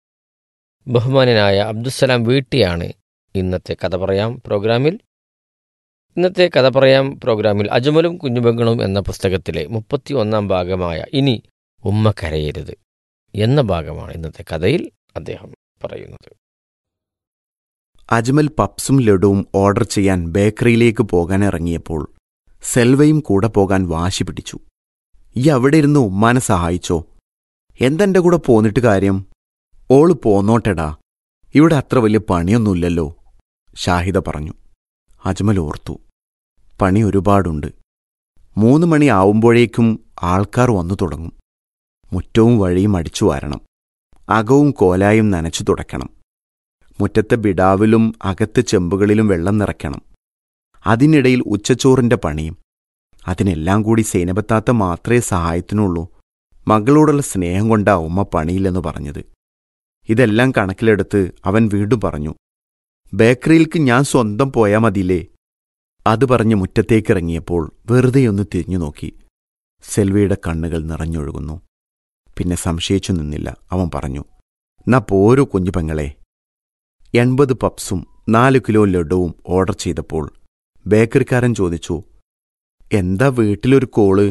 ബഹുമാനനായ അബ്ദുസ്സലാം വീട്ടിയാണ് ഇന്നത്തെ കഥ പറയാം പ്രോഗ്രാമിൽ. ഇന്നത്തെ കഥ പറയാം പ്രോഗ്രാമിൽ അജ്മലും കുഞ്ഞുപെങ്ങളും എന്ന പുസ്തകത്തിലെ മുപ്പത്തി ഒന്നാം ഭാഗമായ ഇനി ഉമ്മ കരയരുത് എന്ന ഭാഗമാണ് ഇന്നത്തെ കഥയിൽ അദ്ദേഹം പറയുന്നത്. അജ്മൽ പപ്സും ലഡുവും ഓർഡർ ചെയ്യാൻ ബേക്കറിയിലേക്ക് പോകാൻ ഇറങ്ങിയപ്പോൾ സെൽവയും കൂടെ പോകാൻ വാശി പിടിച്ചു. ഈ അവിടെ ഇരുന്ന് ഉമ്മാനെ സഹായിച്ചോ? എന്തെൻ്റെ കൂടെ പോന്നിട്ട് കാര്യം? ഓള് പോന്നോട്ടെടാ, ഇവിടെ അത്ര വലിയ പണിയൊന്നുമില്ലല്ലോ, ഷാഹിദ പറഞ്ഞു. അജ്മൽ ഓർത്തു, പണി ഒരുപാടുണ്ട്. മൂന്ന് മണി ആവുമ്പോഴേക്കും ആൾക്കാർ വന്നു തുടങ്ങും. മുറ്റവും വഴിയും അടിച്ചു വാരണം, അകവും കോലായും നനച്ചു തുടയ്ക്കണം, മുറ്റത്തെ ബിടാവിലും അകത്ത് ചെമ്പുകളിലും വെള്ളം നിറയ്ക്കണം. അതിനിടയിൽ ഉച്ചച്ചോറിന്റെ പണിയും. അതിനെല്ലാം കൂടി സൈനബത്താത്ത മാത്രമേ സഹായത്തിനുള്ളൂ. മകളോടുള്ള സ്നേഹം കൊണ്ടാ ഉമ്മ പണിയില്ലെന്ന് പറഞ്ഞത്. ഇതെല്ലാം കണക്കിലെടുത്ത് അവൻ വീണ്ടും പറഞ്ഞു, ബേക്കറിയിലേക്ക് ഞാൻ സ്വന്തം പോയാ മതിയില്ലേ? അത് പറഞ്ഞ് മുറ്റത്തേക്കിറങ്ങിയപ്പോൾ വെറുതെയൊന്ന് തിരിഞ്ഞു നോക്കി. സെൽവിയുടെ കണ്ണുകൾ നിറഞ്ഞൊഴുകുന്നു. പിന്നെ സംശയിച്ചു നിന്നില്ല. അവൻ പറഞ്ഞു, നാ പോരൂ കുഞ്ഞു പെങ്ങളെ. എൺപത് പപ്സും നാലു കിലോ ലഡുവും ഓർഡർ ചെയ്തപ്പോൾ ബേക്കറിക്കാരൻ ചോദിച്ചു, എന്താ വീട്ടിലൊരു കോള്?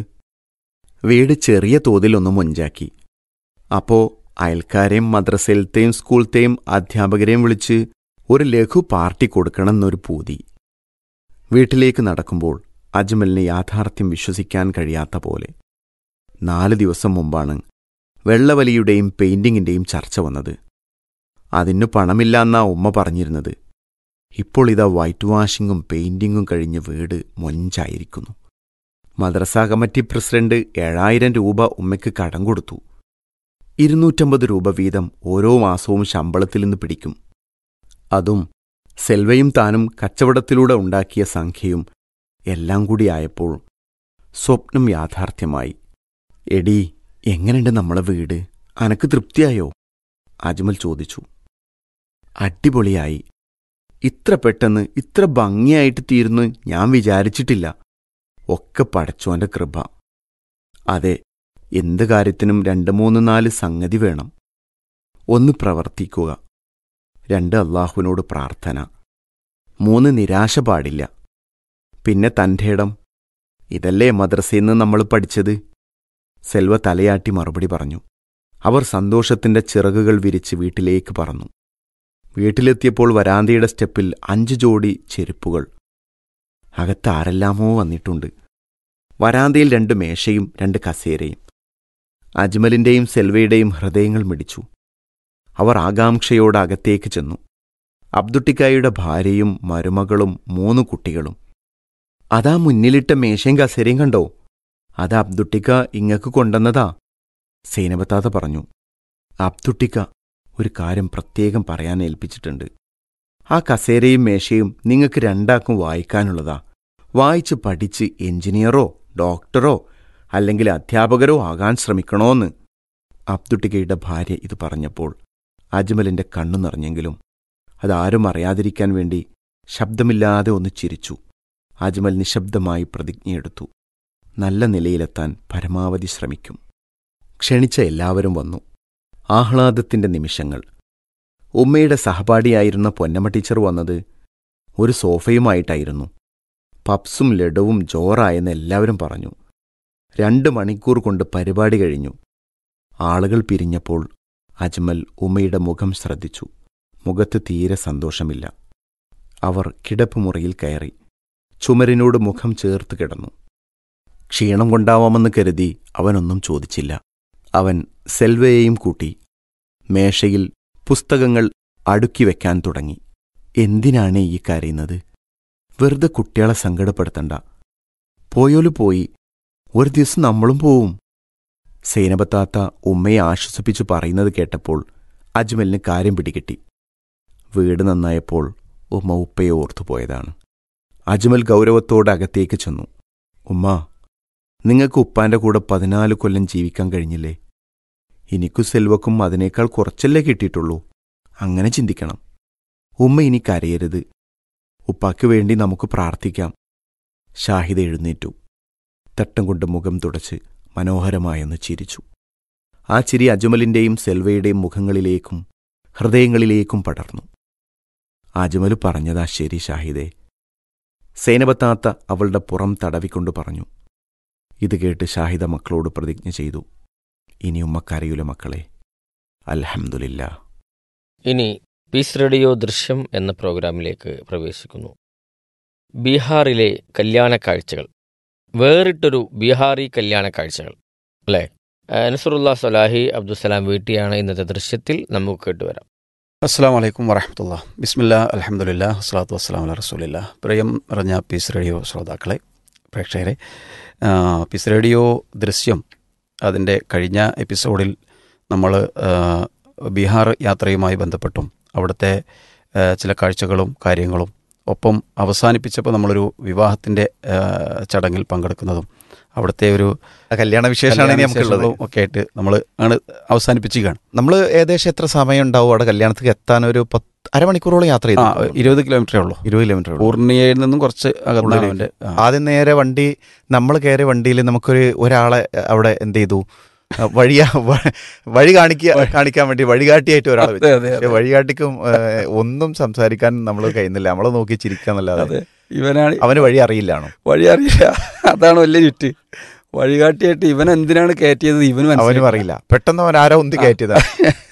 വീട് ചെറിയ തോതിലൊന്ന് മൊഞ്ചാക്കി. അപ്പോ അയൽക്കാരെയും മദ്രസയിലത്തെയും സ്കൂളത്തെയും അധ്യാപകരെയും വിളിച്ച് ഒരു ലഘു പാർട്ടി കൊടുക്കണമെന്നൊരു പൂതി. വീട്ടിലേക്ക് നടക്കുമ്പോൾ അജ്മലിന് യാഥാർത്ഥ്യം വിശ്വസിക്കാൻ കഴിയാത്ത പോലെ. നാല് ദിവസം മുമ്പാണ് വെള്ളവലിയുടെയും പെയിന്റിങ്ങിന്റെയും ചർച്ച വന്നത്. അതിനു പണമില്ലാന്നാ ഉമ്മ പറഞ്ഞിരുന്നത്. ഇപ്പോൾ ഇതാ വൈറ്റ് വാഷിങ്ങും പെയിന്റിങ്ങും കഴിഞ്ഞ് വീട് മൊഞ്ചായിരിക്കുന്നു. മദ്രസ കമ്മിറ്റി പ്രസിഡന്റ് ഏഴായിരം രൂപ ഉമ്മയ്ക്ക് കടം കൊടുത്തു. ഇരുന്നൂറ്റമ്പത് രൂപ വീതം ഓരോ മാസവും ശമ്പളത്തിൽ നിന്ന് പിടിക്കും. അതും സെൽവയും താനും കച്ചവടത്തിലൂടെ ഉണ്ടാക്കിയ സംഖ്യയും എല്ലാം കൂടിയായപ്പോൾ സ്വപ്നം യാഥാർത്ഥ്യമായി. എടീ, എങ്ങനെയുണ്ട് നമ്മളെ വീട്? അനക്ക് തൃപ്തിയായോ? അജ്മൽ ചോദിച്ചു. അടിപൊളിയായി. ഇത്ര പെട്ടെന്ന് ഇത്ര ഭംഗിയായിട്ട് തീരുന്നു ഞാൻ വിചാരിച്ചിട്ടില്ല. ഒക്കെ പടച്ചോന്റെ കൃപ. അതെ, എന്ത് കാര്യത്തിനും രണ്ട് മൂന്ന് നാല് സംഗതി വേണം. ഒന്ന് പ്രവർത്തിക്കുക, രണ്ട് അള്ളാഹുവിനോട് പ്രാർത്ഥന, മൂന്ന് നിരാശ പാടില്ല, പിന്നെ തൻ്റെ ഇടം. ഇതല്ലേ മദ്രസയിൽനിന്ന് നമ്മൾ പഠിച്ചത്? സെൽവ തലയാട്ടി മറുപടി പറഞ്ഞു. അവർ സന്തോഷത്തിന്റെ ചിറകുകൾ വിരിച്ച് വീട്ടിലേക്ക് പറന്നു. വീട്ടിലെത്തിയപ്പോൾ വരാന്തയുടെ സ്റ്റെപ്പിൽ അഞ്ചു ജോഡി ചെരുപ്പുകൾ. അകത്ത് ആരെല്ലാമോ വന്നിട്ടുണ്ട്. വരാന്തയിൽ രണ്ട് മേശയും രണ്ട് കസേരയും. അജ്മലിൻ്റെയും സെൽവയുടെയും ഹൃദയങ്ങൾ മിടിച്ചു. അവർ ആകാംക്ഷയോട് അകത്തേക്ക് ചെന്നു. അബ്ദുട്ടിക്കായുടെ ഭാര്യയും മരുമകളും മൂന്ന് കുട്ടികളും. അതാ മുന്നിലിട്ട മേശയും കസേരയും കണ്ടോ? അത് അബ്ദുട്ടിക്ക ഇങ്ങക്ക് കൊണ്ടുവന്നതാ, സൈനബത്താത്ത പറഞ്ഞു. അബ്ദുട്ടിക്ക ഒരു കാര്യം പ്രത്യേകം പറയാൻ ഏൽപ്പിച്ചിട്ടുണ്ട്. ആ കസേരയും മേശയും നിങ്ങൾക്ക് രണ്ടാക്കും വായിക്കാനുള്ളതാ. വായിച്ച് പഠിച്ച് എഞ്ചിനീയറോ ഡോക്ടറോ അല്ലെങ്കിൽ അധ്യാപകരോ ആകാൻ ശ്രമിക്കണോന്ന്. അബ്ദുട്ടിക്കയുടെ ഭാര്യ ഇത് പറഞ്ഞപ്പോൾ അജ്മലിന്റെ കണ്ണു നിറഞ്ഞെങ്കിലും അതാരും അറിയാതിരിക്കാൻ വേണ്ടി ശബ്ദമില്ലാതെ ഒന്ന് ചിരിച്ചു. അജ്മൽ നിശബ്ദമായി പ്രതിജ്ഞയെടുത്തു. നല്ല നിലയിലെത്താൻ പരമാവധി ശ്രമിക്കും. ക്ഷണിച്ച എല്ലാവരും വന്നു. ആഹ്ലാദത്തിന്റെ നിമിഷങ്ങൾ. ഉമ്മയുടെ സഹപാഠിയായിരുന്ന പൊന്നമ്മ ടീച്ചർ വന്നത് ഒരു സോഫയുമായിട്ടായിരുന്നു. പപ്സും ലഡുവും ജോറായെന്ന് എല്ലാവരും പറഞ്ഞു. രണ്ട് മണിക്കൂർ കൊണ്ട് പരിപാടി കഴിഞ്ഞു. ആളുകൾ പിരിഞ്ഞപ്പോൾ അജ്മൽ ഉമ്മയുടെ മുഖം ശ്രദ്ധിച്ചു. മുഖത്ത് തീരെ സന്തോഷമില്ല. അവർ കിടപ്പുമുറിയിൽ കയറി ചുമരിനോട് മുഖം ചേർത്ത് കിടന്നു. ക്ഷീണം കൊണ്ടാവാമെന്ന് കരുതി അവനൊന്നും ചോദിച്ചില്ല. അവൻ സെൽവയെയും കൂട്ടി മേശയിൽ പുസ്തകങ്ങൾ അടുക്കി വെക്കാൻ തുടങ്ങി. എന്തിനാണ് ഈ കരയുന്നത്? വെറുതെ കുട്ടികളെ സങ്കടപ്പെടുത്തണ്ട. പോയോല് പോയി, ഒരു ദിവസം നമ്മളും പോവും. സൈനബത്താത്ത ഉമ്മയെ ആശ്വസിപ്പിച്ചു പറയുന്നത് കേട്ടപ്പോൾ അജ്മലിന് കാര്യം പിടികിട്ടി. വീട് നന്നായപ്പോൾ ഉമ്മ ഉപ്പയെ ഓർത്തുപോയതാണ്. അജ്മൽ ഗൗരവത്തോടെ അകത്തേക്ക് ചെന്നു. ഉമ്മ, നിങ്ങൾക്ക് ഉപ്പാന്റെ കൂടെ പതിനാല് കൊല്ലം ജീവിക്കാൻ കഴിഞ്ഞില്ലേ? എനിക്കു സെൽവക്കും അതിനേക്കാൾ കുറച്ചല്ലേ കിട്ടിയിട്ടുള്ളൂ. അങ്ങനെ ചിന്തിക്കണം. ഉമ്മ ഇനി കരയരുത്. ഉപ്പാക്ക് വേണ്ടി നമുക്ക് പ്രാർത്ഥിക്കാം. ഷാഹിദ എഴുന്നേറ്റു. തട്ടം കൊണ്ട് മുഖം തുടച്ച് മനോഹരമായെന്ന് ചിരിച്ചു. ആ ചിരി അജ്മലിന്റെയും സെൽവയുടെയും മുഖങ്ങളിലേക്കും ഹൃദയങ്ങളിലേക്കും പടർന്നു. അജ്മൽ പറഞ്ഞതാ ശരി ഷാഹിദേ. സൈനബത്താത്ത അവളുടെ പുറം തടവിക്കൊണ്ട് പറഞ്ഞു. ഇത് കേട്ട് ഷാഹിദ മക്കളോട് പ്രതിജ്ഞ ചെയ്തു. ഇനി ഉമ്മക്കരയൂല മക്കളെ. അൽഹംദുലില്ലാ. ഇനി പീസ് റേഡിയോ ദൃശ്യം എന്ന പ്രോഗ്രാമിലേക്ക് പ്രവേശിക്കുന്നു. ബീഹാറിലെ കല്യാണ കാഴ്ചകൾ, വേറിട്ടൊരു ബീഹാറി കല്യാണ കാഴ്ചകൾ അല്ലേ? നസറുല്ലാ സലാഹി അബ്ദുസലാം വീട്ടിയാണ് ഇന്നത്തെ ദൃശ്യത്തിൽ നമുക്ക് കേട്ടുവരാം. അസ്സാം വലൈക്കും വറഹമത്തുള്ള. ബിസ്മില്ലാ അൽഹംദുലില്ലാ വസ്സലാത്തു വസ്സലാമു അലാ റസൂലില്ലാ. പ്രിയം നിറഞ്ഞ പീസ് റേഡിയോ ശ്രോതാക്കളെ, പ്രേക്ഷകരെ, പീസ് റേഡിയോ ദൃശ്യം അതിൻ്റെ കഴിഞ്ഞ എപ്പിസോഡിൽ നമ്മൾ ബീഹാർ യാത്രയുമായി ബന്ധപ്പെട്ടും അവിടുത്തെ ചില കാഴ്ചകളും കാര്യങ്ങളും ഒപ്പം അവസാനിപ്പിച്ചപ്പോൾ നമ്മളൊരു വിവാഹത്തിൻ്റെ ചടങ്ങിൽ പങ്കെടുക്കുന്നതും അവിടുത്തെ ഒരു കല്യാണ വിശേഷമാണ് നമുക്കുള്ളത് ഒക്കെ ആയിട്ട് നമ്മൾ ആണ് അവസാനിപ്പിക്കുകയാണ്. നമ്മൾ ഏകദേശം എത്ര സമയം ഉണ്ടാവും അവിടെ കല്യാണത്തിൽ എത്താൻ? ഒരു പത്ത് അരമണിക്കൂറോളം യാത്ര ചെയ്തു. ഇരുപത് കിലോമീറ്ററേ ഉള്ളൂ. ഇരുപത് കിലോമീറ്റർ പൂർണിയയിൽ നിന്നും കുറച്ച് അകലെ. ആദ്യം നേരെ വണ്ടി നമ്മൾ കയറിയ വണ്ടിയിൽ നമുക്കൊരു ഒരാളെ അവിടെ എന്ത് ചെയ്തു, വഴിയാ വഴി കാണിക്കുക കാണിക്കാൻ വേണ്ടി വഴികാട്ടിയായിട്ട് ഒരാൾ വെച്ചു. വഴികാട്ടിക്കും ഒന്നും സംസാരിക്കാൻ നമ്മൾ കഴിയുന്നില്ല. നമ്മളെ നോക്കി ചിരിക്കാന്നല്ലാതെ ഇവനാണ് അവന് വഴി അറിയില്ലാണോ? വഴി അറിയില്ല, അതാണ് വലിയ ചുറ്റ്. വഴികാട്ടിയായിട്ട് ഇവൻ എന്തിനാണ് കയറ്റിയത് ഇവനും അവനും അറിയില്ല. പെട്ടെന്ന് അവൻ ആരോ ഒന്ന് കയറ്റിയതാണ്.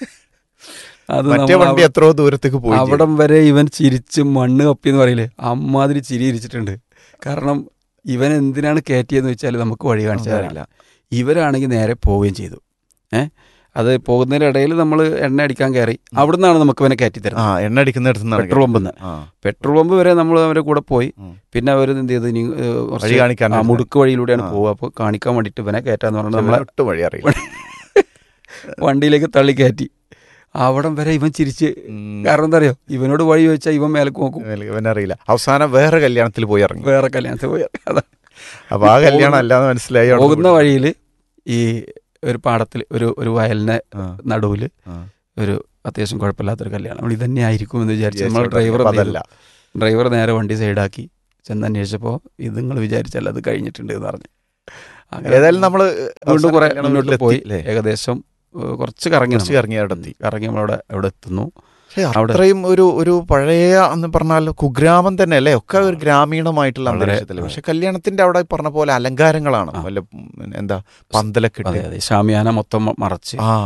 അത് മറ്റേ വണ്ടി എത്രയോ ദൂരത്തേക്ക് പോയി. അവിടം വരെ ഇവൻ ചിരിച്ച് മണ്ണ് കപ്പിന്ന് പറയില്ലേ, അമ്മാതിരി ചിരി ഇരിച്ചിട്ടുണ്ട്. കാരണം ഇവൻ എന്തിനാണ് കയറ്റിയെന്ന് വെച്ചാൽ നമുക്ക് വഴി കാണിച്ചതറിയില്ല. ഇവരാണെങ്കിൽ നേരെ പോവുകയും ചെയ്തു. ഏഹ് അത് പോകുന്നതിനിടയിൽ നമ്മൾ എണ്ണ അടിക്കാൻ കയറി. അവിടെ നിന്നാണ് നമുക്ക് ഇവനെ കയറ്റി തരുന്നത്. എണ്ണ അടിക്കുന്നിടത്ത് പെട്രോൾ പമ്പ് പെട്രോൾ പമ്പ് വരെ നമ്മൾ അവരുടെ കൂടെ പോയി. പിന്നെ അവർ എന്ത് ചെയ്ത് ഇനി വഴി കാണിക്കാൻ മുടുക്ക് വഴിയിലൂടെയാണ് പോവുക. അപ്പോൾ കാണിക്കാൻ വേണ്ടിയിട്ട് ഇവനെ കയറ്റാന്ന് പറഞ്ഞാൽ നമ്മളെ ഒട്ടും വഴി അറിയില്ല. വണ്ടിയിലേക്ക് തള്ളി കയറ്റി. അവിടം വരെ ഇവൻ ചിരിച്ച്. കാരണം എന്താ അറിയോ, ഇവനോട് വഴി ചോദിച്ചാൽ ഇവൻ മേലേക്ക് നോക്കും. ഇവനറിയില്ല. അവസാനം വേറെ കല്യാണത്തിൽ പോയി ഇറങ്ങി. വേറെ കല്യാണത്തിൽ പോയി ഇറങ്ങി. അതാണ്. അപ്പൊ ആ കല്യാണം അല്ലാന്ന് മനസ്സിലായി. പോകുന്ന വഴിയിൽ ഈ ഒരു പാടത്തിൽ ഒരു ഒരു വയലിനെ നടുവിൽ ഒരു അത്യാവശ്യം കുഴപ്പമില്ലാത്തൊരു കല്യാണം. നമ്മൾ ഇതന്നെ ആയിരിക്കും എന്ന് വിചാരിച്ചു. നമ്മൾ ഡ്രൈവർ അതല്ല ഡ്രൈവർ നേരെ വണ്ടി സൈഡാക്കി ചെന്ന് അന്വേഷിച്ചപ്പോൾ ഇത് നിങ്ങൾ വിചാരിച്ചല്ല, അത് കഴിഞ്ഞിട്ടുണ്ട് എന്ന് പറഞ്ഞു. ഏതായാലും നമ്മൾ വീണ്ടും കുറെ മുന്നോട്ട് പോയി. ഏകദേശം കുറച്ച് കറങ്ങി കറങ്ങി അവിടെ എത്തി. കറങ്ങി നമ്മളവിടെ അവിടെ എത്തുന്നു. അത്രയും ഒരു ഒരു പഴയ എന്ന് പറഞ്ഞാൽ കുഗ്രാമം തന്നെ അല്ലേ, ഒക്കെ ഒരു ഗ്രാമീണമായിട്ടുള്ള അന്തരീക്ഷത്തില്. പക്ഷെ കല്യാണത്തിന്റെ അവിടെ പറഞ്ഞ പോലെ അലങ്കാരങ്ങളാണ്. വല്ല എന്താ പന്തലൊക്കെ ഇട്ട് ഷാമിയാന മൊത്തം മറച്ച്. ആ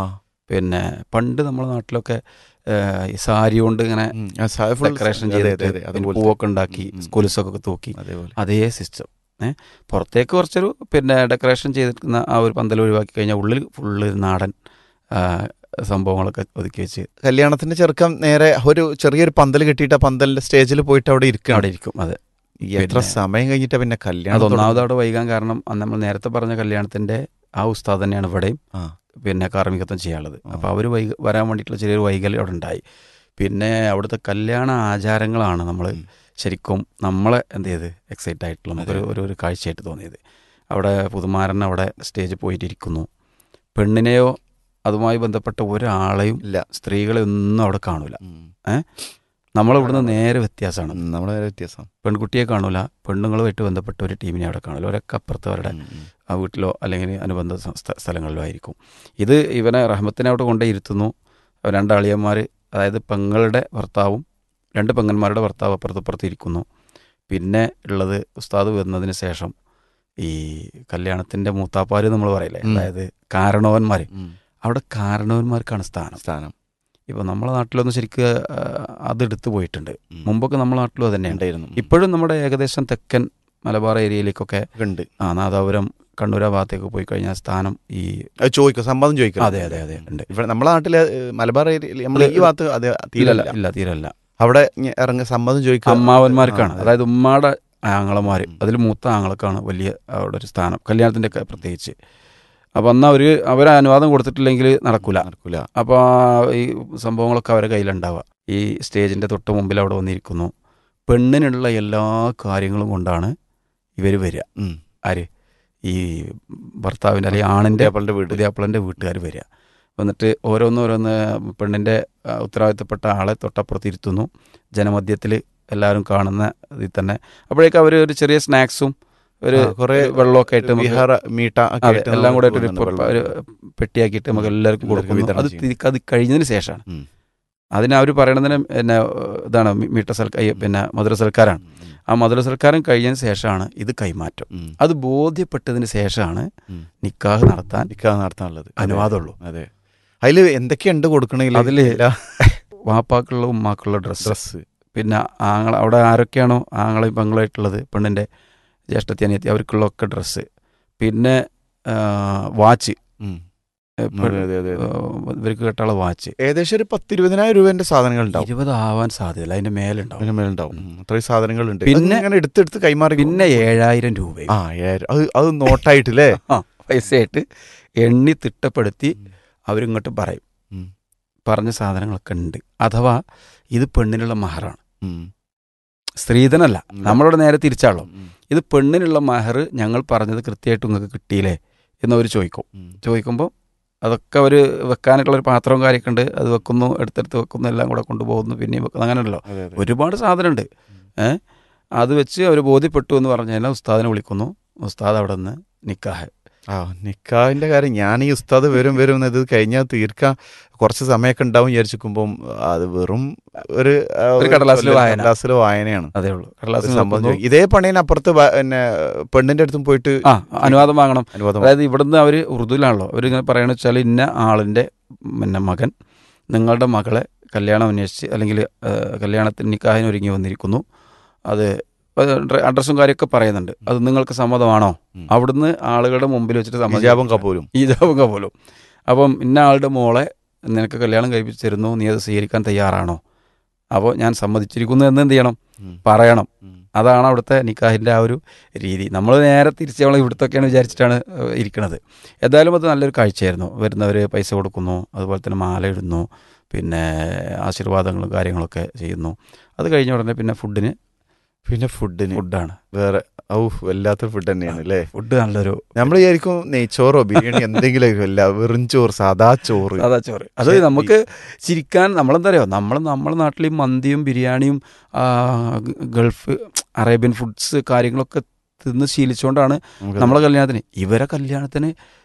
പിന്നെ പണ്ട് നമ്മുടെ നാട്ടിലൊക്കെ ഏഹ്, ഈ സാരി കൊണ്ട് ഇങ്ങനെ ഉം. ആ സാ- full- ഡെക്കറേഷൻ അതെ, അതെ, ചെയ്തിട്ട് അതെ, പിന്നെ അതുപോലത്തെ. പൂവൊക്കെ ഉണ്ടാക്കി ഉം, ഉം. കൊലുസൊക്കെ തൂക്കി അതേപോലെ. അതേ സിസ്റ്റം. ഏഹ് പുറത്തേക്ക് കുറച്ചൊരു പിന്നെ ഡെക്കറേഷൻ ചെയ്തിരിക്കുന്ന ആ ഒരു പന്തൽ ഒഴിവാക്കി കഴിഞ്ഞാൽ ഉള്ളിൽ ഫുള്ള് നാടൻ ആ, സംഭവങ്ങളൊക്കെ ഒതുക്കി വെച്ച് കല്യാണത്തിന്റെ ചെറുക്കം നേരെ ഒരു ചെറിയൊരു പന്തൽ കെട്ടിയിട്ട് ആ പന്തലിന്റെ സ്റ്റേജിൽ പോയിട്ട് അവിടെ ഇരിക്കണം. അവിടെ ഇരിക്കും. അതെ, എത്ര പിന്നെ- സമയം കഴിഞ്ഞിട്ടാ പിന്നെ കല്യാണം അതൊന്നാമത് തുടങ്ങുന്നത്? അവിടെ വൈകാൻ കാരണം അന്ന് നമ്മൾ നേരത്തെ പറഞ്ഞ കല്യാണത്തിന്റെ ആ ഉസ്താദ് തന്നെയാണ് ഇവിടെയും ആ. പിന്നെ കാർമ്മികത്വം ചെയ്യാനുള്ളത്. ആ. അപ്പോൾ അവർ വൈക വരാൻ വേണ്ടിയിട്ടുള്ള ചെറിയൊരു വൈകൽ അവിടെ ഉണ്ടായി. പിന്നെ അവിടുത്തെ കല്യാണ ആചാരങ്ങളാണ് നമ്മൾ ഉം. ശരിക്കും നമ്മളെ എന്ത് ചെയ്ത് എക്സൈറ്റ് ആയിട്ടുള്ള നമുക്കൊരു ഒരു ഒരു കാഴ്ചയായിട്ട് തോന്നിയത്. അവിടെ പുതുമാരൻ അവിടെ സ്റ്റേജിൽ പോയിട്ടിരിക്കുന്നു. പെണ്ണിനെയോ അതുമായി ബന്ധപ്പെട്ട ഒരാളെയും ഇല്ല. സ്ത്രീകളെ ഒന്നും അവിടെ കാണൂല. ഉം. നമ്മളിവിടുന്ന് നേരെ വ്യത്യാസമാണ്. ഉം, നമ്മുടെ നേരെ വ്യത്യാസം. പെൺകുട്ടിയെ കാണൂല, പെണ്ണുങ്ങളുമായിട്ട് ബന്ധപ്പെട്ട ഒരു ടീമിനെ അവിടെ കാണൂല. ഒരൊക്കെ അപ്പുറത്ത് അവരുടെ ഉം, ഉം. ആ വീട്ടിലോ അല്ലെങ്കിൽ അനുബന്ധ സ്ഥ- സ്ഥ- സ്ഥലങ്ങളിലോ ആയിരിക്കും. ഇത് ഇവനെ റഹ്മത്തിനെ അവിടെ കൊണ്ടേ ഇരുത്തുന്നു. രണ്ട് അളിയന്മാർ, അതായത് പെങ്ങളുടെ ഭർത്താവും രണ്ട് പെങ്ങന്മാരുടെ ഭർത്താവ് അപ്പുറത്തപ്പുറത്ത് ഇരിക്കുന്നു. പിന്നെ ഉള്ളത് ഉസ്താദ് വന്നതിന് ശേഷം ഈ കല്യാണത്തിൻ്റെ മൂത്താപ്പാർ നമ്മൾ പറയില്ലേ, ഉം. അതായത് കാരണവന്മാർ. ഉം. അവിടെ കാരണവന്മാർക്കാണ് സ്ഥാനം. സ്ഥാനം ഇപ്പോൾ നമ്മളെ നാട്ടിലൊന്നും ശരിക്കും ആ, അതെടുത്ത് പോയിട്ടുണ്ട്. ഉം. മുമ്പൊക്കെ നമ്മളെ നാട്ടിലും അത് തന്നെയുണ്ട്. ഉണ്ടായിരുന്നു. ഇപ്പോഴും നമ്മുടെ ഏകദേശം തെക്കൻ മലബാർ ഏരിയയിലേക്കൊക്കെ ഉണ്ട്. ആ നാദാപുരം കണ്ണൂർ ആ ഭാഗത്തേക്ക് പോയി കഴിഞ്ഞാൽ സ്ഥാനം ഈ അത് ചോദിക്കും, സമ്മതം ചോദിക്കും. അതെ അതെ അതെ ഉണ്ട്. ഇവിടെ നമ്മളെ നാട്ടിലെ ഏഹ്, മലബാർ ഏരിയയിൽ നമ്മൾ ഈ ഭാഗത്ത് അത് ഇല്ല തീരല്ല. ഇല്ല തീരല്ല. അവിടെ ഇങ്ങ ഇറങ്ങി സമ്മതം ചോദിക്കുക അമ്മാവന്മാർക്കാണ്, ആ, അതെ. അതായത് ഉമ്മാടെ ആങ്ങളമാർ, ഉം. അതിൽ മൂത്ത ആങ്ങളക്കാണ് വലിയ അവിടെ ഒരു സ്ഥാനം, കല്യാണത്തിൻ്റെ ഒക്കെ പ്രത്യേകിച്ച്. അപ്പോൾ എന്നാൽ അവർ അവരെ അനുവാദം കൊടുത്തിട്ടില്ലെങ്കിൽ നടക്കൂല. നടക്കൂല. അപ്പോൾ ഈ സംഭവങ്ങളൊക്കെ അവരുടെ കയ്യിലുണ്ടാവുക. ഈ സ്റ്റേജിൻ്റെ തൊട്ട് മുമ്പിൽ അവിടെ വന്നിരിക്കുന്നു. പെണ്ണിനുള്ള എല്ലാ കാര്യങ്ങളും കൊണ്ടാണ് ഇവർ വരിക. ഉം. ആര്? ഈ ഭർത്താവിൻ്റെ അല്ലെങ്കിൽ ആണിൻ്റെ പുതിയാപ്പളിന്റെ വീട്. പുതിയാപ്പിളൻ്റെ വീട്ടുകാർ വരിക. വന്നിട്ട് ഓരോന്നോരോന്ന് പെണ്ണിൻ്റെ ആ, ഉത്തരവാദിത്തപ്പെട്ട ആളെ തൊട്ടപ്പുറത്ത് ഇരുത്തുന്നു. ജനമധ്യത്തിൽ എല്ലാവരും കാണുന്ന ഇതിൽ തന്നെ. അപ്പോഴേക്കും അവർ ഒരു ചെറിയ സ്നാക്സും ഒരു ആ, കുറേ വെള്ളമൊക്കെ ആയിട്ട് നമുക്ക് വിഹാര മീട്ട ഒക്കെ അതെ, ആയിട്ട് എല്ലാം കൂടെ ആയിട്ട് ഒരു നമുക്ക് പൊ- ഒരു പെട്ടിയാക്കിയിട്ട് നമുക്ക് എല്ലാവർക്കും എല്ലാവർക്കും കൊടുക്കുന്നു. വിതരണം അത് ചെയ്യും. തിരിക്ക് അത് കഴിഞ്ഞതിന് ശേഷമാണ് ഉം. അതിന് അവർ പറയണതിന് പിന്നെ ഇതാണ് മീട്ട സൽക്കാർ, പിന്നെ മധുര സൽക്കാരാണ്. ഉം. ആ മധുര സൽക്കാരം കഴിഞ്ഞതിന് ശേഷമാണ് ഇത് കൈമാറ്റം. ഉം. അത് ബോധ്യപ്പെട്ടതിന് ശേഷമാണ് ഉം. നിക്കാഹ് നടത്താൻ നിക്കാഹ് നടത്താനുള്ളത്. അനുവാദമുള്ളൂ. അതെ. അതിൽ എന്തൊക്കെയുണ്ട് കൊടുക്കണമെങ്കിൽ അതില് വാപ്പാക്കുള്ള ഉമ്മാക്കുള്ള ഡ്രസ്സ്, ഡ്രസ്സ്. പിന്നെ ആങ്ങള അവിടെ ആരൊക്കെയാണോ ആങ്ങളെയും പെങ്ങളായിട്ടുള്ളത്, പെണ്ണിൻ്റെ ജ്യേഷ്ഠത്തി അനിയത്തി, അവർക്കുള്ളൊക്കെ ഡ്രസ്സ്. പിന്നെ ആ, വാച്ച്, ഉം. ഏ, പെ- അതെ, അതെ, അതെ, അതെ. ആ, ഇവർക്ക് കേട്ടുള്ള വാച്ച് ഏകദേശം ഒരു പത്തിരുപതിനായിരം രൂപന്റെ സാധനങ്ങൾ ഉണ്ടാവും. ഇരുപത് ആവാൻ സാധ്യതയില്ല, അതിന്റെ മേലുണ്ടാവും. അതിന് മേലുണ്ടാവും. ഉം. അത്രയും സാധനങ്ങളുണ്ട്. പിന്നെ- ഇങ്ങനെ എടുത്തെടുത്ത് കൈമാറി. പിന്നെ ഏഴായിരം രൂപയും ആ ഏഴായിരം. അത് അത് നോട്ടായിട്ടില്ലേ? ആ പൈസയായിട്ട് എണ്ണി തിട്ടപ്പെടുത്തി അവരിങ്ങോട്ട് പറയും. ഉം. പറഞ്ഞ സാധനങ്ങളൊക്കെ ഉണ്ട്. അഥവാ ഇത് പെണ്ണിനുള്ള മഹറാണ്, ഉം. സ്ത്രീധനല്ല. ഉം. നമ്മളോട് നേരെ തിരിച്ചാളോ, ഉം. ഇത് പെണ്ണിനുള്ള മഹർ ഞങ്ങൾ പറഞ്ഞത് കൃത്യമായിട്ട് നിങ്ങൾക്ക് കിട്ടിയില്ലേ എന്നവർ ചോദിക്കും. ഉം. ചോദിക്കുമ്പോൾ അതൊക്കെ അവർ വെക്കാനായിട്ടുള്ള ഒരു പാത്രവും കാര്യമൊക്കെ ഉണ്ട്. അത് വെക്കുന്നു, എടുത്തെടുത്ത് വെക്കുന്നു, എല്ലാം കൂടെ കൊണ്ടുപോകുന്നു, പിന്നെയും വെക്കുന്നു, അങ്ങനെയല്ലോ അതെ, അതെ. ഒരുപാട് സാധനമുണ്ട്. ഏഹ് അത് വെച്ച് അവർ ബോധ്യപ്പെട്ടു എന്ന് പറഞ്ഞു കഴിഞ്ഞാൽ ഉസ്താദിനെ വിളിക്കുന്നു. ഉസ്താദ് അവിടെ നിന്ന് നിക്കാഹ്. ആ നിക്കാഹിന്റെ കാര്യം ഞാൻ ഈ ഉസ്താദ് വരും വരും ഇത് കഴിഞ്ഞാൽ തീർക്കാൻ കുറച്ച് സമയമൊക്കെ ഉണ്ടാവും വിചാരിച്ചിരിക്കുമ്പോൾ അത് വെറും ഒരു ആ, ഒരു കടലാസിലെ ഒരു വായന. കടലാസിലെ വായനയാണ്. അതേ ഉള്ളൂ. ഒരു കടലാസിൽ സംഭവം നോക്കുന്നു. ചോദിക്കും. ഇതേ പണീനപ്പുറത്ത് വ- പിന്നെ പെണ്ണിന്റെ അടുത്തും പോയിട്ട് ആ അനുവാദം വാങ്ങണം. അനുവാദം അതായത് ഇവിടുന്ന് അവർ ഉറുദുവിലാണല്ലോ അവരിങ്ങനെ പറയണെന്ന് വെച്ചാൽ ഇന്ന ആളിൻ്റെ പിന്നെ മകൻ നിങ്ങളുടെ മകളെ കല്യാണം അന്വേഷിച്ച് അല്ലെങ്കിൽ കല്യാണത്തിന് നിക്കാഹിന് ഒരുങ്ങി വന്നിരിക്കുന്നു. അത് അഡ്രസ്സും കാര്യമൊക്കെ പറയുന്നുണ്ട്. അത് നിങ്ങൾക്ക് സമ്മതമാണോ? ഉം. അവിടുന്ന് ആളുകളുടെ മുമ്പിൽ വെച്ചിട്ട് ഹിജാബും സമ്മതിക്കും. കപോലും. ഈജാബും കപോലും. അപ്പം ഇന്ന ആളുടെ മോളെ നിനക്ക് കല്യാണം കഴിപ്പിച്ച് തരുന്നു, നീ അത് സ്വീകരിക്കാൻ തയ്യാറാണോ? അപ്പോൾ ഞാൻ സമ്മതിച്ചിരിക്കുന്നു എന്ന് എന്ത് ചെയ്യണം? ഉം. പറയണം. ഉം. അതാണ് അവിടുത്തെ നിക്കാഹിൻ്റെ ആ ഒരു രീതി. നമ്മൾ നേരെ തിരിച്ച് നമ്മൾ ഇവിടുത്തൊക്കെയാണ് വിചാരിച്ചിട്ടാണ് ഏഹ്, ഇരിക്കുന്നത്. ഏതായാലും അത് നല്ലൊരു കാഴ്ചയായിരുന്നു. വരുന്നവർ പൈസ കൊടുക്കുന്നു, അതുപോലെ തന്നെ മാല ഇടുന്നു, പിന്നെ ആശീർവാദങ്ങളും കാര്യങ്ങളൊക്കെ ചെയ്യുന്നു. അത് കഴിഞ്ഞ ഉടനെ പിന്നെ ഫുഡിന് പിന്നെ ഫുഡിന് ഫുഡാണ്. വേറെ ഔ വല്ലാത്ത ഫുഡ് തന്നെയാണ് അല്ലേ? ഫുഡ് നല്ലൊരു നമ്മൾ വിചാരിക്കും നെയ്ച്ചോറോ ബിരിയാണി എന്തെങ്കിലും അല്ല, വെറും ചോറ്, സാദാ ചോറ്. സാദാ ചോറ്. അത് നമുക്ക് ചിരിക്കാൻ നമ്മളെന്താ പറയുക, നമ്മൾ നമ്മുടെ നാട്ടിൽ ഈ മന്തിയും ബിരിയാണിയും ആ, ഗ- ഗൾഫ് അറേബ്യൻ ഫുഡ്സ് കാര്യങ്ങളൊക്കെ തിന്ന് ശീലിച്ചുകൊണ്ടാണ് നമുക്ക് നമ്മളെ കല്യാണത്തിന്. ഇവരെ കല്യാണത്തിന്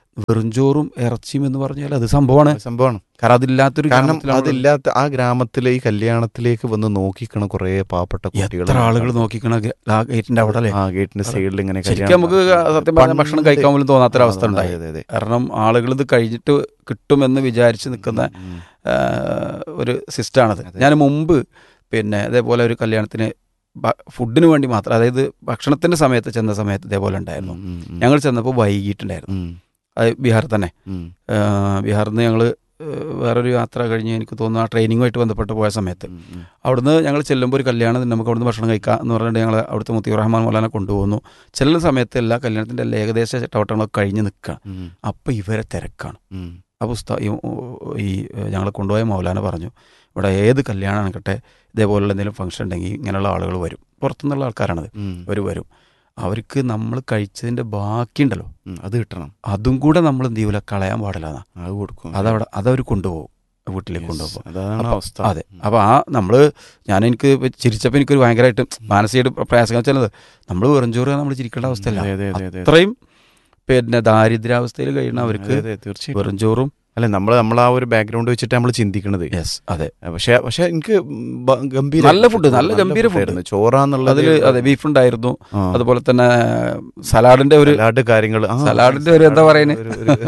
വെറുംചോറും ഇറച്ചിയും എന്ന് പറഞ്ഞാൽ അത് സംഭവമാണ് സംഭവമാണ്. കാരണം അതില്ലാത്തൊരു കാരണം ഗ്രാമത്തിലാണ് അതില്ലാത്ത ആ ഗ്രാമത്തിലെ ഈ കല്യാണത്തിലേക്ക് വന്ന് നോക്കിക്കണം കുറേ പാവപ്പെട്ട കുട്ടികൾ. എത്ര ആളുകൾ നോക്കിക്കണ ആ ഗേറ്റിന്റെ അവിടെ അല്ലേ. ആ ഗേറ്റിന്റെ സൈഡിൽ ഇങ്ങനെ ശരിക്കും നമുക്ക് സത്യം പറഞ്ഞാൽ ഭക്ഷണം കഴിക്കാൻ പോലും തോന്നാത്തൊരവസ്ഥ ഉണ്ടായി. കാരണം ആളുകൾ ഇത് കഴിഞ്ഞിട്ട് കിട്ടുമെന്ന് വിചാരിച്ച് നിൽക്കുന്ന ഒരു സിസ്റ്റമാണത്. ഞാൻ മുമ്പ് പിന്നെ ഇതേപോലെ ഒരു കല്യാണത്തിന് ഫുഡിന് വേണ്ടി മാത്രം, അതായത് ഭക്ഷണത്തിന്റെ സമയത്ത് ചെന്ന സമയത്ത് ഇതേപോലെ ഉണ്ടായിരുന്നു. ഞങ്ങൾ ചെന്നപ്പോൾ വൈകിട്ടുണ്ടായിരുന്നു. അത് ബീഹാർ തന്നെ. ബീഹാറിൽ നിന്ന് ഞങ്ങൾ വേറൊരു യാത്ര കഴിഞ്ഞ് എനിക്ക് തോന്നുന്നു ആ ട്രെയിനിങ്ങുമായിട്ട് ബന്ധപ്പെട്ട് പോയ സമയത്ത് അവിടുന്ന് ഞങ്ങൾ ചെല്ലുമ്പോൾ ഒരു കല്യാണം നമുക്ക് അവിടുന്ന് ഭക്ഷണം കഴിക്കാം എന്ന് പറഞ്ഞിട്ട് ഞങ്ങൾ അവിടുത്തെ മുത്തീർ റഹ്മാൻ മൗലാന കൊണ്ടുപോകുന്നു. ചെല്ലുന്ന സമയത്ത് എല്ലാ കല്യാണത്തിൻ്റെ എല്ലാ ഏകദേശ ചട്ടവട്ടങ്ങളൊക്കെ കഴിഞ്ഞ് നിൽക്കുകയാണ്. അപ്പോൾ ഇവരെ തിരക്കാണ്. അപ്പോൾ ഉസ്താ ഈ ഞങ്ങളെ കൊണ്ടുപോയ മൗലാന പറഞ്ഞു, ഇവിടെ ഏത് കല്യാണം ആണെങ്കിട്ടെ ഇതേപോലുള്ള എന്തെങ്കിലും ഫംഗ്ഷൻ ഉണ്ടെങ്കിൽ ഇങ്ങനെയുള്ള ആളുകൾ വരും. പുറത്തുനിന്നുള്ള ആൾക്കാരാണത്. അവർ വരും. അവർക്ക് നമ്മൾ കഴിച്ചതിൻ്റെ ബാക്കിയുണ്ടല്ലോ അത് കിട്ടണം. അതും കൂടെ നമ്മൾ എന്ത് ചെയ്യൂല, കളയാൻ പാടില്ല. അത് കൊടുക്കും. അതവിടെ അതവർ കൊണ്ടുപോകും, വീട്ടിലേക്ക് കൊണ്ടുപോകും. അതാണ് അവസ്ഥ. അതെ. അപ്പോൾ ആ നമ്മൾ ഞാൻ എനിക്ക് ചിരിച്ചപ്പോൾ എനിക്കൊരു ഭയങ്കരമായിട്ട് മാനസികമായിട്ട് പ്രയാസം വെച്ചാൽ നമ്മൾ വെറുംചോറ് നമ്മൾ ചിരിക്കേണ്ട അവസ്ഥയല്ല. അത്രയും പിന്നെ ദാരിദ്ര്യാവസ്ഥയിൽ കഴിയുന്ന അവർക്ക് തീർച്ചയായും വെറുംചോറും അല്ലെ നമ്മൾ നമ്മൾ ആ ഒരു ബാക്ക്ഗ്രൗണ്ട് വെച്ചിട്ട് നമ്മൾ ചിന്തിക്കണത്. യെസ്, അതെ. പക്ഷെ പക്ഷെ എനിക്ക് ഗംഭീര നല്ല ഫുഡ്, നല്ല ഗംഭീര ഫുഡ്. ചോറാന്നുള്ളതിൽ അതെ, ബീഫ് ഉണ്ടായിരുന്നു. അതുപോലെ തന്നെ സലാഡിന്റെ ഒരു സലാഡ് കാര്യങ്ങൾ, സലാഡിന്റെ ഒരു എന്താ പറയുന്നത്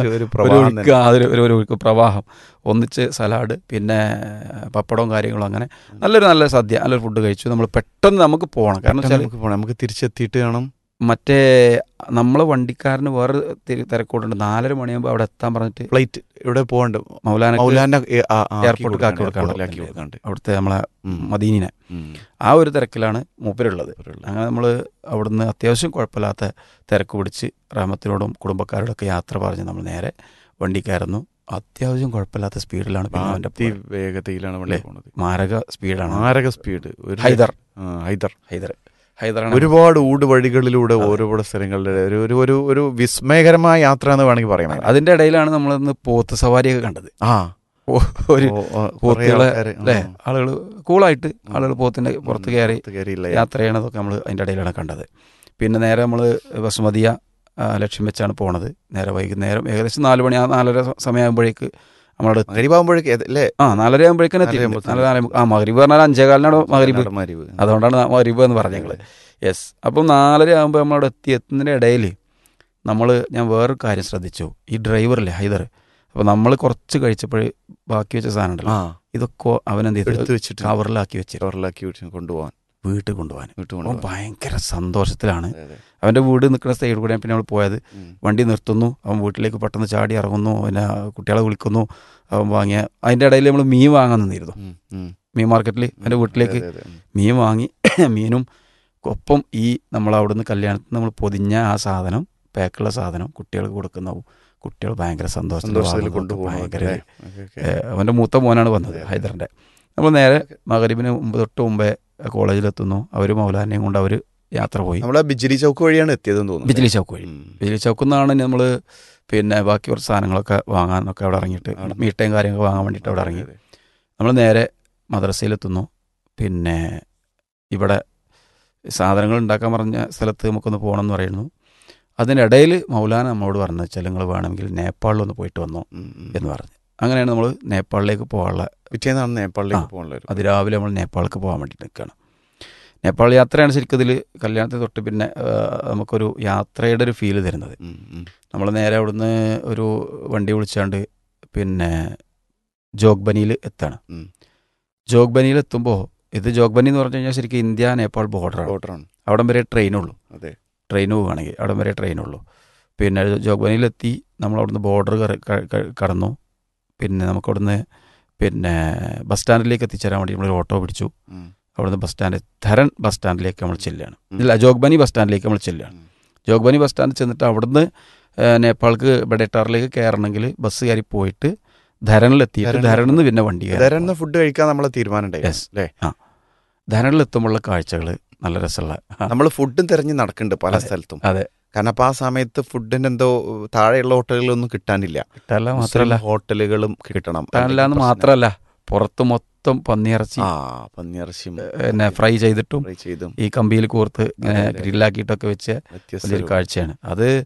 ഒരു പ്രവാഹം, ഒന്നിച്ച് സലാഡ്, പിന്നെ പപ്പടവും കാര്യങ്ങളും, അങ്ങനെ നല്ലൊരു നല്ല സദ്യ, നല്ലൊരു ഫുഡ് കഴിച്ചു. നമ്മൾ പെട്ടെന്ന് നമുക്ക് പോകണം. കാരണം വെച്ചാൽ നമുക്ക് തിരിച്ചെത്തിയിട്ട് വേണം. മറ്റേ നമ്മളെ വണ്ടിക്കാരന് വേറെ തിരക്കോട്ടുണ്ട്. നാലര മണിയാകുമ്പോൾ അവിടെ എത്താൻ പറഞ്ഞിട്ട് ഫ്ലൈറ്റ് ഇവിടെ പോകണ്ട മൗലാന മൗലാന എയർപോർട്ടിൽ ആക്കി കൊടുക്കാണ്ട് അവിടുത്തെ നമ്മളെ മദീനിനെ. ആ ഒരു തിരക്കിലാണ് മൂപ്പരുള്ളത്. അങ്ങനെ നമ്മൾ അവിടുന്ന് അത്യാവശ്യം കുഴപ്പമില്ലാത്ത തിരക്ക് പിടിച്ച് റഹ്മത്തിനോടും കുടുംബക്കാരോടൊക്കെ യാത്ര പറഞ്ഞ് നമ്മൾ നേരെ വണ്ടി കയറുന്നു. അത്യാവശ്യം കുഴപ്പമില്ലാത്ത സ്പീഡിലാണ്, വേഗതയിലാണ് വണ്ടി പോകുന്നത്. മാരക സ്പീഡാണ്, മാരക സ്പീഡ്. ഹൈദർ ഹൈദർ ഹൈദർ ഒരുപാട് ഊട് വഴികളിലൂടെ ഓരോരോ സ്ഥലങ്ങളിലെ ഒരു ഒരു ഒരു ഒരു വിസ്മയകരമായ യാത്ര എന്ന് വേണമെങ്കിൽ പറയാം. അതിന്റെ ഇടയിലാണ് നമ്മളിന്ന് പോത്ത് സവാരിയൊക്കെ കണ്ടത്. ആ ഒരു പോത്തുകളെ അല്ലേ, ആളുകൾ കൂളായിട്ട് ആളുകൾ പോത്തിന്റെ പുറത്ത് കയറി യാത്ര ചെയ്യണതൊക്കെ നമ്മൾ അതിന്റെ ഇടയിലാണ് കണ്ടത്. പിന്നെ നേരെ നമ്മൾ ബസുമതിയ ലക്ഷ്യം വെച്ചാണ് പോണത്. നേരെ വൈകുന്നേരം ഏകദേശം നാല് മണി ആ നാലര സമയമാകുമ്പോഴേക്ക് നമ്മളവിടെ മഗ്‌രിബാകുമ്പോഴേക്ക് അല്ലേ, ആ നാലര ആകുമ്പോഴേക്കും എത്തി. ആ മഗ്‌രിബ് പറഞ്ഞാൽ അഞ്ചേകാലിനാണ് മഗ്‌രിബ്, അതുകൊണ്ടാണ് മഗ്‌രിബ് എന്ന് പറഞ്ഞത് ഞങ്ങൾ. യെസ്. അപ്പം നാലര ആകുമ്പോൾ നമ്മളവിടെ എത്തി. എത്തുന്നതിൻ്റെ ഇടയിൽ നമ്മൾ ഞാൻ വേറൊരു കാര്യം ശ്രദ്ധിച്ചു. ഈ ഡ്രൈവറില്ലേ ഹൈദർ, അപ്പോൾ നമ്മൾ കുറച്ച് കഴിച്ചപ്പോൾ ബാക്കി വെച്ച സാധനം ഉണ്ടല്ലോ, ഇതൊക്കെ അവനെന്ത് ചെയ്ത് വെച്ചിട്ട് കവറിലാക്കി വെച്ച് കവറിലാക്കി വെച്ച് കൊണ്ടുപോകാൻ വീട്ടിൽ കൊണ്ടുപോകാൻ വീട്ടിൽ ഭയങ്കര സന്തോഷത്തിലാണ്. അവൻ്റെ വീട് നിൽക്കുന്ന സൈഡിൽ കൂടെ പിന്നെ നമ്മൾ പോയത്. വണ്ടി നിർത്തുന്നു, അവൻ വീട്ടിലേക്ക് പെട്ടെന്ന് ചാടി ഇറങ്ങുന്നു, പിന്നെ കുട്ടികളെ വിളിക്കുന്നു, അവൻ വാങ്ങിയ അതിൻ്റെ ഇടയിൽ നമ്മൾ മീൻ വാങ്ങാൻ നിന്നിരുന്നു. മീൻ മാർക്കറ്റിൽ എൻ്റെ വീട്ടിലേക്ക് മീൻ വാങ്ങി, മീനും ഒപ്പം ഈ നമ്മൾ അവിടുന്ന് കല്യാണത്തിന് നമ്മൾ പൊതിഞ്ഞ ആ സാധനം, പാക്കുള്ള സാധനം കുട്ടികൾക്ക് കൊടുക്കുന്നവും കുട്ടികൾ ഭയങ്കര സന്തോഷത്തിൽ കൊണ്ടുപോകും. ഭയങ്കര അവൻ്റെ മൂത്ത മോനാണ് വന്നത് ഹൈദറിൻ്റെ. നമ്മൾ നേരെ മഗ്‌രിബിന് മുമ്പ് തൊട്ട് മുമ്പേ കോളേജിലെത്തുന്നു. അവർ മൗലാനയും കൊണ്ട് അവർ യാത്ര പോയി. നമ്മൾ ബിജ്ലി ചൗക്ക് വഴിയാണ് എത്തിയതെന്ന് തോന്നുന്നു. ബിജ്ലി ചൗക്ക് വഴി ബിജ്ലി ചൗക്കിൽ നിന്നാണ് നമ്മൾ പിന്നെ ബാക്കി കുറച്ച് സാധനങ്ങളൊക്കെ വാങ്ങാനൊക്കെ അവിടെ ഇറങ്ങിയിട്ട്, മീട്ടയും കാര്യങ്ങളൊക്കെ വാങ്ങാൻ വേണ്ടിയിട്ട് അവിടെ ഇറങ്ങി. നമ്മൾ നേരെ മദ്രസയിലെത്തുന്നു. പിന്നെ ഇവിടെ സാധനങ്ങൾ ഉണ്ടാക്കാൻ പറഞ്ഞ സ്ഥലത്ത് നമുക്കൊന്ന് പോകണം എന്ന് പറയുന്നു. അതിനിടയിൽ മൗലാന നമ്മളോട് പറഞ്ഞു വെച്ചാൽ നിങ്ങൾ വേണമെങ്കിൽ നേപ്പാളിലൊന്ന് പോയിട്ട് വന്നോ എന്ന് പറഞ്ഞു. അങ്ങനെയാണ് നമ്മൾ നേപ്പാളിലേക്ക് പോകാനുള്ള പിറ്റേന്നാണ് നേപ്പാളിലേക്ക് പോകാനുള്ള അതിരാവിലെ നമ്മൾ നേപ്പാളിലേക്ക് പോകാൻ വേണ്ടി നിൽക്കുകയാണ്. നേപ്പാൾ യാത്രയാണ് ശരിക്കും ഇതിൽ കല്യാണത്തിന് തൊട്ട് പിന്നെ നമുക്കൊരു യാത്രയുടെ ഒരു ഫീല് തരുന്നത്. നമ്മൾ നേരെ അവിടുന്ന് ഒരു വണ്ടി വിളിച്ചാണ്ട് പിന്നെ ജോഗ്ബനിയിൽ എത്താണ്. ജോഗ്ബനിയിൽ എത്തുമ്പോൾ ഇത് ജോഗ്ബനി എന്ന് പറഞ്ഞു കഴിഞ്ഞാൽ ശരിക്കും ഇന്ത്യ നേപ്പാൾ ബോർഡറാണ്. ബോർഡറാണ് അവിടം വരെ ട്രെയിനുള്ളൂ. അതെ, ട്രെയിൻ പോവുകയാണെങ്കിൽ അവിടം വരെ ട്രെയിനുള്ളൂ. പിന്നെ ജോഗ്ബനിയിലെത്തി നമ്മൾ അവിടുന്ന് ബോർഡർ കടന്നു. പിന്നെ നമുക്കവിടുന്ന് പിന്നെ ബസ് സ്റ്റാൻഡിലേക്ക് എത്തിച്ചേരാൻ വേണ്ടി നമ്മളൊരു ഓട്ടോ പിടിച്ചു. അവിടുന്ന് ബസ് സ്റ്റാൻഡ് ധരൺ ബസ് സ്റ്റാൻഡിലേക്ക് നമ്മൾ ചെല്ലുകയാണ്. ഇല്ല, ജോഗ്ബനി ബസ് സ്റ്റാൻഡിലേക്ക് നമ്മൾ ചെല്ലുകയാണ്. ജോഗ്ബനി ബസ് സ്റ്റാൻഡിൽ ചെന്നിട്ട് അവിടുന്ന് നേപ്പാൾക്ക് ബഡേട്ടാറിലേക്ക് കയറണമെങ്കിൽ ബസ് കയറി പോയിട്ട് ധരണിലെത്തിയിട്ട് ധരണിൽ നിന്ന് പിന്നെ വണ്ടി ധരണിൽ ഫുഡ് കഴിക്കാൻ നമ്മളെ തീരുമാനം. യെസ് അല്ലേ. ആ ധരണിലെത്തുമ്പോഴുള്ള കാഴ്ചകൾ നല്ല രസമുള്ള, നമ്മൾ ഫുഡും തിരഞ്ഞ് നടക്കുന്നുണ്ട് പല സ്ഥലത്തും. അതെ, കാരണം അപ്പോൾ ആ സമയത്ത് ഫുഡിന് എന്തോ താഴെയുള്ള ഹോട്ടലുകളൊന്നും കിട്ടാനില്ല. കിട്ടാനില്ല മാത്രമല്ല ഹോട്ടലുകളും കിട്ടണം. കിട്ടാനില്ലാന്ന് മാത്രമല്ല, പുറത്ത് മൊത്തം പന്നിയിറച്ചി, ആ പന്നിയിറച്ചി പിന്നെ ഫ്രൈ ചെയ്തിട്ടും ഈ കമ്പിയിൽ കോർത്ത് ഗ്രില്ലാക്കിയിട്ടൊക്കെ വെച്ച് വലിയൊരു കാഴ്ചയാണ് അത്.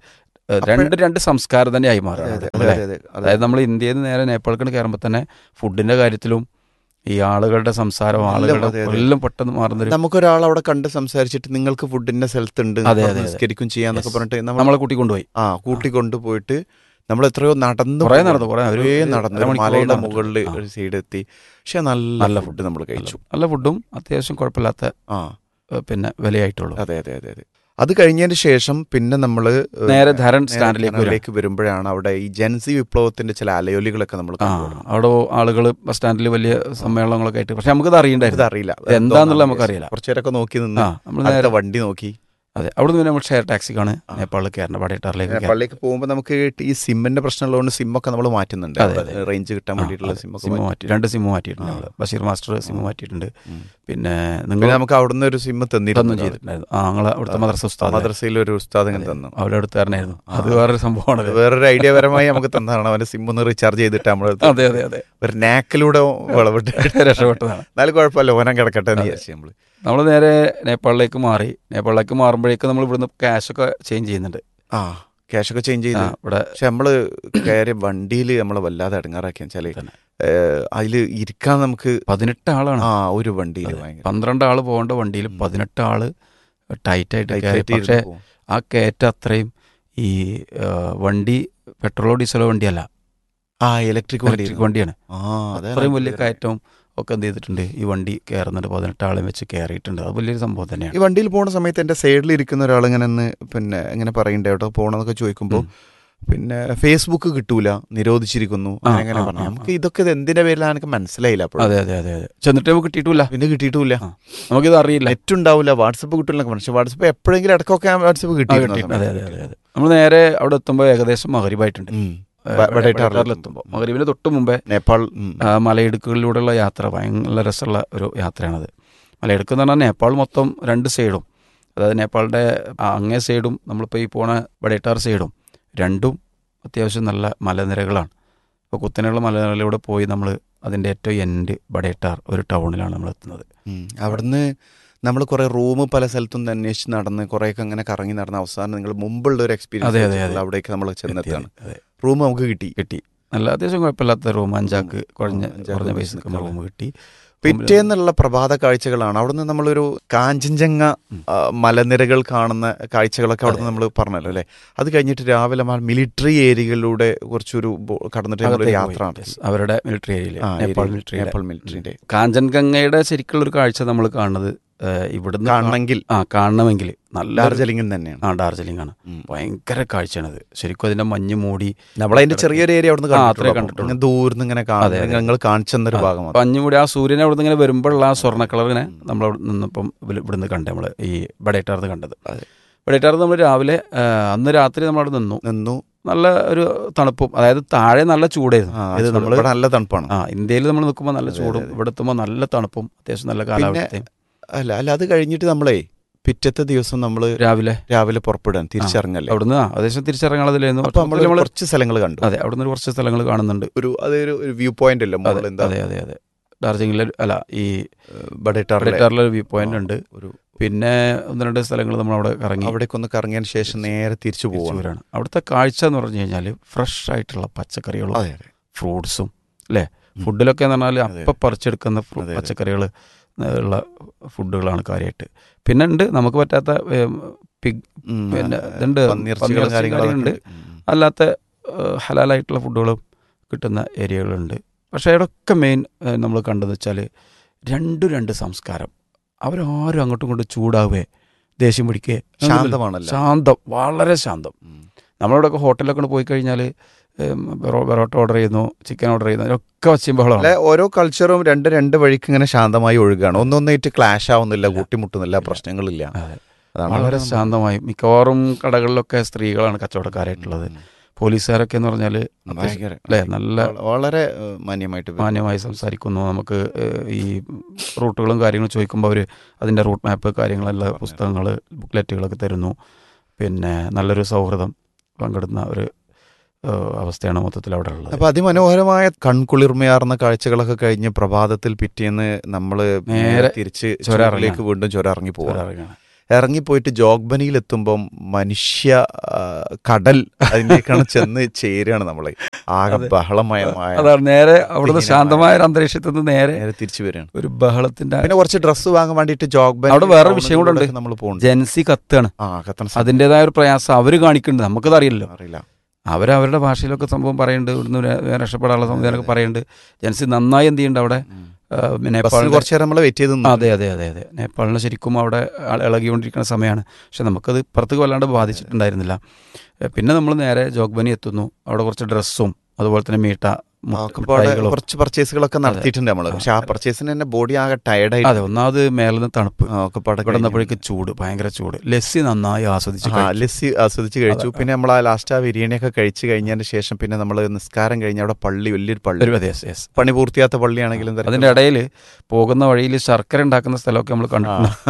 രണ്ട് രണ്ട് സംസ്കാരം തന്നെയായി മാറും. അതെ, അതെ, അതെ, അതെ. അതായത് നമ്മൾ ഇന്ത്യയിൽ നിന്ന് നേരെ നേപ്പാളിലേക്ക് കയറുമ്പോൾ തന്നെ ഫുഡിന്റെ കാര്യത്തിലും ഈ ആളുകളുടെ സംസാരം ആളുകളുടെ അതെ, അതെ. എല്ലാം പെട്ടെന്ന് മാറുന്നൊരു നമുക്കൊരാൾ അവിടെ കണ്ട് സംസാരിച്ചിട്ട് നിങ്ങൾക്ക് ഫുഡിന്റെ സ്ഥലത്തുണ്ട് അതെ, അതെ, അതെ. നിസ്കരിക്കും ചെയ്യാന്നൊക്കെ Yes. പറഞ്ഞിട്ട് നമ്മൾ നമ്മളെ കൂട്ടിക്കൊണ്ടുപോയി. ആ കൂട്ടിക്കൊണ്ടുപോയിട്ട് നമ്മൾ എത്രയോ നടന്നു കുറേ പോകും. നടന്നു, കുറേ ഒരു കുറേ നടന്നു ഒരു അരമണിക്കൂർ മലയുടെ നടന്നു. മുകളിൽ ആ. ഒരു സൈഡ് എത്തി. പക്ഷെ നല്ല നല്ല ഫുഡ് നമ്മൾ കഴിച്ചു. നല്ല ഫുഡും അത്യാവശ്യം കുഴപ്പമില്ലാത്ത ആ ഏഹ്, പിന്നെ വിലയായിട്ടുള്ളൂ. അതെ അതെ അതെ അതെ. അത് കഴിഞ്ഞതിന് ശേഷം പിന്നെ നമ്മൾ നേരെ ധരൺ സ്റ്റാൻഡിലേക്ക് വരാം. ലേക്ക് വരുമ്പോഴാണ് അവിടെ ഈ ജൻസി വിപ്ലവത്തിന്റെ ചില അലയൊലികളൊക്കെ നമ്മൾ ആ അവിടെ ആളുകൾ ബസ് സ്റ്റാൻഡിൽ വലിയ സമ്മേളനങ്ങളൊക്കെ ആയിട്ട്, പക്ഷെ നമുക്കത് അറിയണ്ടായിരുന്നു അറിയില്ല എന്താന്നുള്ളത് നമുക്കറിയില്ല. കുറച്ചേരൊക്കെ നോക്കി നിന്ന് ആ നമ്മൾ അടുത്ത നേരെ വണ്ടി നോക്കി. അതെ അവിടെ നിന്ന് നമ്മൾ ഷെയർ ടാക്സിക്കാണ് നേപ്പാളിൽ കയറേണ്ട പടയട്ടാറിലേക്ക്. പള്ളിക്ക് പോകുമ്പോൾ നമുക്ക് ഈ സിമ്മിന്റെ പ്രശ്നമുള്ളതുകൊണ്ട് സിമ്മൊക്കെ നമ്മൾ മാറ്റുന്നുണ്ട്. അതെ, അതെ. റേഞ്ച് കിട്ടാൻ വേണ്ടിയിട്ടുള്ള സിമ്മൊക്കെ സിമ്മ് മാറ്റി. മാറ്റി രണ്ട് സിമ്മ് മാറ്റിയിട്ടുണ്ട് നമ്മള്. ബഷീർ മാസ്റ്റർ സിമ്മ് മാറ്റിയിട്ടുണ്ട്. ഉം. പിന്നെ പിന്നെ നിങ്ങൾ നമുക്ക് അവിടുന്ന് ഒരു സിമ്മ് തന്നും തന്നിരുന്നു. ചെയ്തിട്ടുണ്ടായിരുന്നു. ആ ഞങ്ങളെ അവിടുത്തെ മദ്രസ ഉസ്താദ് മദ്രസയിൽ ഒരു ഉസ്താദ് ഇങ്ങനെ തന്നു. അവിടെ അടുത്തുകാരനായിരുന്നു. അത് ആ. വേറൊരു സംഭവമാണ്. വേറൊരു ഐഡിയ പരമായി നമുക്ക് തന്നതാണ്. അവന്റെ സിം ഒന്ന് റീചാർജ് ചെയ്തിട്ട് നമ്മൾ അതെ അതെ അതെ ഒരു നാക്കിലൂടെ വിളവിട്ട് രക്ഷപ്പെട്ടതാണ്. എന്നാലും കുഴപ്പമില്ല, ഓനം കിടക്കട്ടെ എന്ന് വിചാരിച്ചു നമ്മള്. നമ്മൾ നേരെ നേപ്പാളിലേക്ക് മാറി. നേപ്പാളിലേക്ക് മാറുമ്പോഴേക്കും നമ്മൾ ഇവിടുന്ന് ക്യാഷൊക്കെ ചേഞ്ച് ചെയ്യുന്നുണ്ട്. ആ ക്യാഷൊക്കെ ചേഞ്ച് ആ, ചെയ്ത് ഇവിടെ പക്ഷെ നമ്മള് കയറിയ വണ്ടിയിൽ നമ്മളെ വല്ലാതെ ഇടങ്ങാറാക്കി വെച്ചാല് തന്നെ. അതില് ഇരിക്കാൻ നമുക്ക് പതിനെട്ട് ആളാണ്. ആ ഒരു വണ്ടിയിൽ അതെ. ഭയങ്കര പന്ത്രണ്ട് ആള് പോകേണ്ട വണ്ടിയിൽ ഉം. പതിനെട്ട് ആള് ടൈറ്റായിട്ട് tight കയറി. ആയിട്ട് പക്ഷേ ഇരുന്ന് പോകും. ആ കയറ്റ അത്രയും ഈ ആ, വണ്ടി പെട്രോളോ ഡീസലോ വണ്ടിയല്ല, ആ ഇലക്ട്രിക് വണ്ടി ഇലക്ട്രിക് വണ്ടിയാണ്. ആ അതെ അത്രയും വലിയ കയറ്റവും ഒക്കെ എന്ത് ചെയ്തിട്ടുണ്ട്, ഈ വണ്ടി കയറുന്നുണ്ട്. പതിനെട്ട് ആളെ വെച്ച് കയറിയിട്ടുണ്ട്. അത് വലിയൊരു സംഭവം ഈ തന്നെയാണ്. വണ്ടിയിൽ പോണ സമയത്ത് എൻ്റെ സൈഡിൽ ഇരിക്കുന്ന ഒരാൾ ഇങ്ങനെ ഒന്ന് പിന്നെ ഇങ്ങനെ പറയണ്ടേ കേട്ടോ പോണെന്നൊക്കെ ചോദിക്കുമ്പോൾ ഉം. പിന്നെ ഫേസ്ബുക്ക് കിട്ടൂല, നിരോധിച്ചിരിക്കുന്നു ആ, അങ്ങനെ ആ, പറഞ്ഞു. ആ, നമുക്ക് ഇതൊക്കെ ഇത് എന്തിന്റെ പേരിലാണ് എനിക്ക് മനസ്സിലായില്ല. അപ്പോൾ അതെ അതെ അതെ അതെ ചെന്നിട്ട് നമുക്ക് കിട്ടിയിട്ടില്ല. പിന്നെ കിട്ടിയിട്ടില്ല, ആ. നമുക്കിത് അറിയില്ല. നെറ്റ് ഉണ്ടാവില്ല, വാട്സപ്പ് കിട്ടില്ല. പക്ഷെ വാട്സപ്പ് എപ്പോഴെങ്കിലും ഇടക്കൊക്കെ വാട്സപ്പ് ആ, കിട്ടിയിട്ടുണ്ട്. അതെ അതെ കിട്ടിയിരുന്നു. അതെ അതെ നമ്മൾ നേരെ അവിടെ എത്തുമ്പോൾ ഏകദേശം മകരിബായിട്ടുണ്ട്. എത്തുമ്പോൾ മകരിബിന് തൊട്ട് മുമ്പേ നേപ്പാൾ ഉം. ആ, മലയിടുക്കുകളിലൂടെയുള്ള യാത്ര ഭയങ്കര രസമുള്ള ഒരു യാത്രയാണത്. മലയിടുക്ക് എന്ന് പറഞ്ഞാൽ നേപ്പാൾ മൊത്തം രണ്ട് സൈഡും, അതായത് നേപ്പാളിൻ്റെ അങ്ങേ സൈഡും നമ്മളിപ്പോൾ ഈ പോണ ബഡേട്ടാർ സൈഡും രണ്ടും അത്യാവശ്യം നല്ല മലനിരകളാണ്. ഇപ്പോൾ കുത്തനെയുള്ള മലനിരകളിലൂടെ പോയി നമ്മൾ അതിൻ്റെ ഏറ്റവും എൻഡ് ബഡേട്ടാർ ഒരു ടൗണിലാണ് നമ്മൾ എത്തുന്നത്. ഉം. അവിടുന്ന് നമ്മൾ കുറെ റൂം പല സ്ഥലത്തും അന്വേഷിച്ച് നടന്ന് കുറേയൊക്കെ അങ്ങനെ കറങ്ങി നടന്ന അവസാനം നിങ്ങൾ മുമ്പുള്ള ഒരു അതെ, അതെ, എക്സ്പീരിയൻസ് അതെ. അവിടേക്ക് നമ്മൾ ചെന്നെത്താണ്. അതെ റൂം നമുക്ക് കിട്ടി. കിട്ടി. നല്ല അത്യാവശ്യം കുഴപ്പമില്ലാത്ത റൂം, അഞ്ചാക്ക് കുറഞ്ഞ അഞ്ചാക്ക് കുറഞ്ഞ പൈസ പൈസക്ക് നിൽക്കുന്ന റൂം കിട്ടി. പിറ്റേന്നുള്ള പ്രഭാത കാഴ്ചകളാണ്. അവിടുന്ന് നമ്മളൊരു കാഞ്ചൻജംഗ ആ, മലനിരകൾ കാണുന്ന കാഴ്ചകളൊക്കെ അവിടുന്ന് നമ്മൾ പറഞ്ഞല്ലോ അല്ലേ. അത് കഴിഞ്ഞിട്ട് രാവിലെ മിലിറ്ററി ഏരിയകളിലൂടെ കുറച്ചൊരു ബോ- കടന്നിട്ട് നമ്മളൊരു അകത്തേക്ക് യാത്ര പോയി. Yes. അവരുടെ മിലിറ്ററി ഏരിയയിൽ ആ, നേപ്പാൾ ഏരിയ- മിലിറ്ററി നേപ്പാൾ മിലിറ്ററിന്റെ കാഞ്ചൻഗംഗയുടെ ശരിക്കുള്ള ഒരു കാഴ്ച നമ്മൾ കാണുന്നത് ഏഹ്, ഇവിടുന്ന് കാണണമെങ്കിൽ ആ കാണണമെങ്കിൽ നല്ല ഡാർജിലിംഗിൽ തന്നെയാണ്. ആ ഡാർജിലിംഗ് ആണ്. ഉം. ഭയങ്കര കാഴ്ചയാണത്. ശരിക്കും അതിന്റെ മഞ്ഞ് മൂടി നമ്മളതിന്റെ ചെറിയൊരു ഏരിയ അവിടുന്ന് ആ, അത്രേ കണ്ടിട്ടുള്ളൂ. കണ്ടിട്ടുള്ളൂ. അങ്ങനെ ദൂരന്ന് ഇങ്ങനെ അതെ, അതെ. കാണുന്നത് ഞങ്ങൾ കാണിച്ചു തന്നൊരു ഭാഗം മാത്രം. മഞ്ഞ് മൂടി ആ സൂര്യനെ അവിടെ നിന്ന് ഇങ്ങനെ വരുമ്പോഴുള്ള ആ സ്വർണ്ണ കളറിനെ നമ്മൾ അവിടെ നിന്നപ്പം ഇവല് ഇവിടുന്ന് കണ്ടേ നമ്മൾ ഈ ബഡേറ്റാർന്ന് കണ്ടത്. അതെ. ബഡേറ്റാർന്ന് നമ്മൾ രാവിലെ ആ, അന്ന് രാത്രി നമ്മൾ അവിടെ നിന്നു. നിന്നു. നല്ല ഒരു തണുപ്പും, അതായത് താഴെ നല്ല ചൂടായിരുന്നു. ആ, ഇത് ചൂട്. നമ്മൾ ഇവിടെ നല്ല തണുപ്പാണ്. ആ ഇന്ത്യയിൽ നമ്മൾ നിൽക്കുമ്പോൾ നല്ല അതെ, ചൂടും അതെ. ഇവിടെ എത്തുമ്പോൾ നല്ല തണുപ്പും അത്യാവശ്യം നല്ല കാലാവസ്ഥയും. അല്ല അല്ല അത് കഴിഞ്ഞിട്ട് നമ്മളെ പിറ്റത്തെ ദിവസം നമ്മൾ രാവിലെ രാവിലെ പുറപ്പെടാൻ തിരിച്ചിറങ്ങല്ലേ. അവിടുന്ന് ആ ഏകദേശം തിരിച്ചിറങ്ങാതില്ലായിരുന്നു. അപ്പൊ നമ്മൾ കുറച്ച് സ്ഥലങ്ങൾ കണ്ടു. അതെ അവിടുന്ന് ഒരു കുറച്ച് സ്ഥലങ്ങൾ കാണുന്നുണ്ട്. ഒരു അതൊരു ഒരു വ്യൂ പോയിന്റ് അല്ലേ അതെ മുകളിൽ എന്താ അതെ അതെ അതെ ഡാർജിലിംഗിലെ അല്ല ഈ ബഡേട്ടാറിലെ ബഡേറ്റാറിലെ വ്യൂ പോയിന്റ് ഉണ്ട്. ഒരു പിന്നെ ഒന്ന് രണ്ട് സ്ഥലങ്ങൾ നമ്മൾ അവിടെ കറങ്ങി അവിടേക്കൊന്ന് കറങ്ങിയതിന് ശേഷം നേരെ തിരിച്ചു പോവാണ്. തിരിച്ചുവരാണ്. അവിടുത്തെ കാഴ്ച എന്ന് പറഞ്ഞു കഴിഞ്ഞാൽ ഫ്രഷ് ആയിട്ടുള്ള പച്ചക്കറികളും അതെ അതെ ഫ്രൂട്ട്സും അല്ലേ. ഉം. ഫുഡിലൊക്കെ എന്ന് പറഞ്ഞാൽ അതെ. അപ്പം പറിച്ചെടുക്കുന്ന ഫ്രൂ- അതെ, അതെ. പച്ചക്കറികൾ ഉള്ള ഫുഡുകളാണ് കാര്യമായിട്ട്. പിന്നെ ഉണ്ട് നമുക്ക് പറ്റാത്ത ഏം, പിഗ് ഉം, പിന്നെ ആ, ഇതുണ്ട് പന്നിയിറച്ചികളും പന്നിയിറച്ചി കാര്യങ്ങളൊക്കെ കാര്യങ്ങളുണ്ട്. ഉണ്ട്. ഉം. അല്ലാത്ത ഏഹ്, ഹലാലായിട്ടുള്ള ഫുഡുകളും കിട്ടുന്ന ഏരിയകളുണ്ട്. പക്ഷേ ഇവിടെയൊക്കെ മെയിൻ നമ്മൾ കണ്ടതെന്ന് വെച്ചാൽ രണ്ടു രണ്ട് സംസ്കാരം. അവരാരും അങ്ങോട്ടും ഇങ്ങോട്ടും ചൂടാവേ ദേഷ്യം പിടിക്കേ ശാന്തമാണല്ലോ. ശാന്തം, വളരെ ശാന്തം. ഉം. നമ്മളിവിടെയൊക്കെ ഹോട്ടലിലൊക്കെ പോയി കഴിഞ്ഞാൽ പെറോട്ട ഓർഡർ ചെയ്യുന്നു, ചിക്കൻ ഓർഡർ ചെയ്യുന്നു, അതിലൊക്കെ വച്ചയും ബഹളമാണ്. അല്ലെ ഓരോ കൾച്ചറും രണ്ട് രണ്ട് വഴിക്ക് ഇങ്ങനെ ശാന്തമായി ഒഴുകുകയാണ്. ഒന്നൊന്നായിട്ട് ക്ലാഷ് ആവുന്നില്ല, കൂട്ടിമുട്ടുന്നില്ല, പ്രശ്നങ്ങളില്ല. അതെ. അതാണ് വളരെ നമ്മൾ- ശാന്തമായി. മിക്കവാറും കടകളിലൊക്കെ സ്ത്രീകളാണ് കച്ചവടക്കാരായിട്ടുള്ളത്. ഉം. പോലീസുകാരൊക്കെ എന്ന് പറഞ്ഞാൽ ഭയങ്കര അല്ലേ നല്ല വള- വളരെ ഏഹ്, മാന്യമായിട്ട് വരും. മാന്യമായി സംസാരിക്കുന്നു. നമുക്ക് ഏഹ്, ഈ റൂട്ടുകളും കാര്യങ്ങളും ചോദിക്കുമ്പോൾ അവർ അതിൻ്റെ റൂട്ട് മാപ്പ് കാര്യങ്ങളെല്ലാം പുസ്തകങ്ങൾ ബുക്ക്ലെറ്റുകളൊക്കെ തരുന്നു. പിന്നെ നല്ലൊരു സൗഹൃദം പങ്കിടുന്ന ഒരു ഏഹ്, അവസ്ഥയാണ് മൊത്തത്തിൽ അവിടെ ഉള്ളത്. അപ്പൊ അതിമനോഹരമായ കൺകുളിർമയാർന്ന കാഴ്ചകളൊക്കെ കഴിഞ്ഞ് പ്രഭാതത്തിൽ പിറ്റേന്ന് നമ്മൾ നേരെ തിരിച്ച് ചുരം ചുരത്തിലേക്ക് വീണ്ടും ചുരം ഇറങ്ങി പോകാം. ഇറങ്ങുകയാണ്. ഇറങ്ങിപ്പോയിട്ട് ജോഗ്ബനിയിലെത്തുമ്പം മനുഷ്യ ആ, കടൽ അതിലേക്കാണ് ചെന്ന് ചേരുകയാണ് നമ്മള്. ആകെ അതെ. ബഹളമയമായ അതാണ് നേരെ അവിടുന്ന് വിഹീനമായ- ശാന്തമായ ഒരു അന്തരീക്ഷത്തിൽ നിന്ന് നേരെ നേരെ തിരിച്ചു വരികയാണ്. ഒരു ബഹളത്തിന്റെ പിന്നെ കുറച്ച് ഡ്രസ്സ് വാങ്ങാൻ വേണ്ടിയിട്ട് ജോഗ്ബനി അവിടെ വേറെ വിഷയം കൂടെ ഉണ്ട്. നമ്മൾ പോകുന്നുണ്ട്. ജൻസി കത്താണ്. ആ കത്തണ സ്ഥലം അതിൻ്റെതായ ഒരു പ്രയാസം അവർ കാണിക്കുന്നുണ്ട്, നമുക്കത് അറിയില്ലല്ലോ. അറിയില്ല. അവരവരുടെ ഭാഷയിലൊക്കെ സംഭവം പറയുന്നുണ്ട്, ഇവിടുന്ന് ര- രക്ഷപ്പെടാനുള്ള സംവിധാനമൊക്കെ പറയുന്നുണ്ട്. ജൻസി നന്നായി എന്ത് ചെയ്യുന്നുണ്ട് അവിടെ ആ, ബസ്സിന് നേപ്പാളിൽ കുറച്ച് നേരം നമ്മൾ വെയിറ്റ് ചെയ്ത് നിന്നു. അതെ അതെ അതെ അതെ നേപ്പാളിന് ശരിക്കും അവിടെ ആ- ഇളകിക്കൊണ്ടിരിക്കുന്ന സമയമാണ്. പക്ഷെ നമുക്കത് പുറത്തേക്ക് വല്ലാണ്ട് ബാധിച്ചിട്ടുണ്ടായിരുന്നില്ല. ഏ, പിന്നെ നമ്മൾ നേരെ ജോഗ്ബനി എത്തുന്നു. അവിടെ കുറച്ച് ഡ്രസ്സും അതുപോലെ തന്നെ മീട്ട ആ, ഒക്കെ ഇപ്പൊ അവിടെ മിഠായികളും. കുറച്ച് പർച്ചേസുകളൊക്കെ നടത്തിയിട്ടുണ്ട് നമ്മള്. പക്ഷെ ആ പർച്ചേസിന് തന്നെ ബോഡി ആകെ ടയർഡായിട്ട് അതെ, ഒന്നാമത് മേലിന്ന് തണുപ്പ്, ഒക്കെ പടം ഇവിടെ വന്നപ്പോഴേക്ക് ചൂട്, ഭയങ്കര ചൂട്. ലസ്സി നന്നായി ആസ്വദിച്ച് ആ കഴിച്ചു. ലസ്സി ആസ്വദിച്ച് കഴിച്ചു. പിന്നെ നമ്മൾ ആ ലാസ്റ്റ് ആ ബിരിയാണിയൊക്കെ കഴിച്ച് കഴിഞ്ഞതിന് ശേഷം പിന്നെ നമ്മൾ നിസ്കാരം കഴിഞ്ഞ അവിടെ പള്ളി, വലിയൊരു പള്ളി, ഒരു yes, yes. പണി പൂർത്തിയാത്ത പള്ളിയാണെങ്കിലും തിരക്ക് അതിന്റെ ഇടയിൽ പോകുന്ന വഴിയിൽ ശർക്കര ഉണ്ടാക്കുന്ന സ്ഥലമൊക്കെ നമ്മൾ കണ്ടു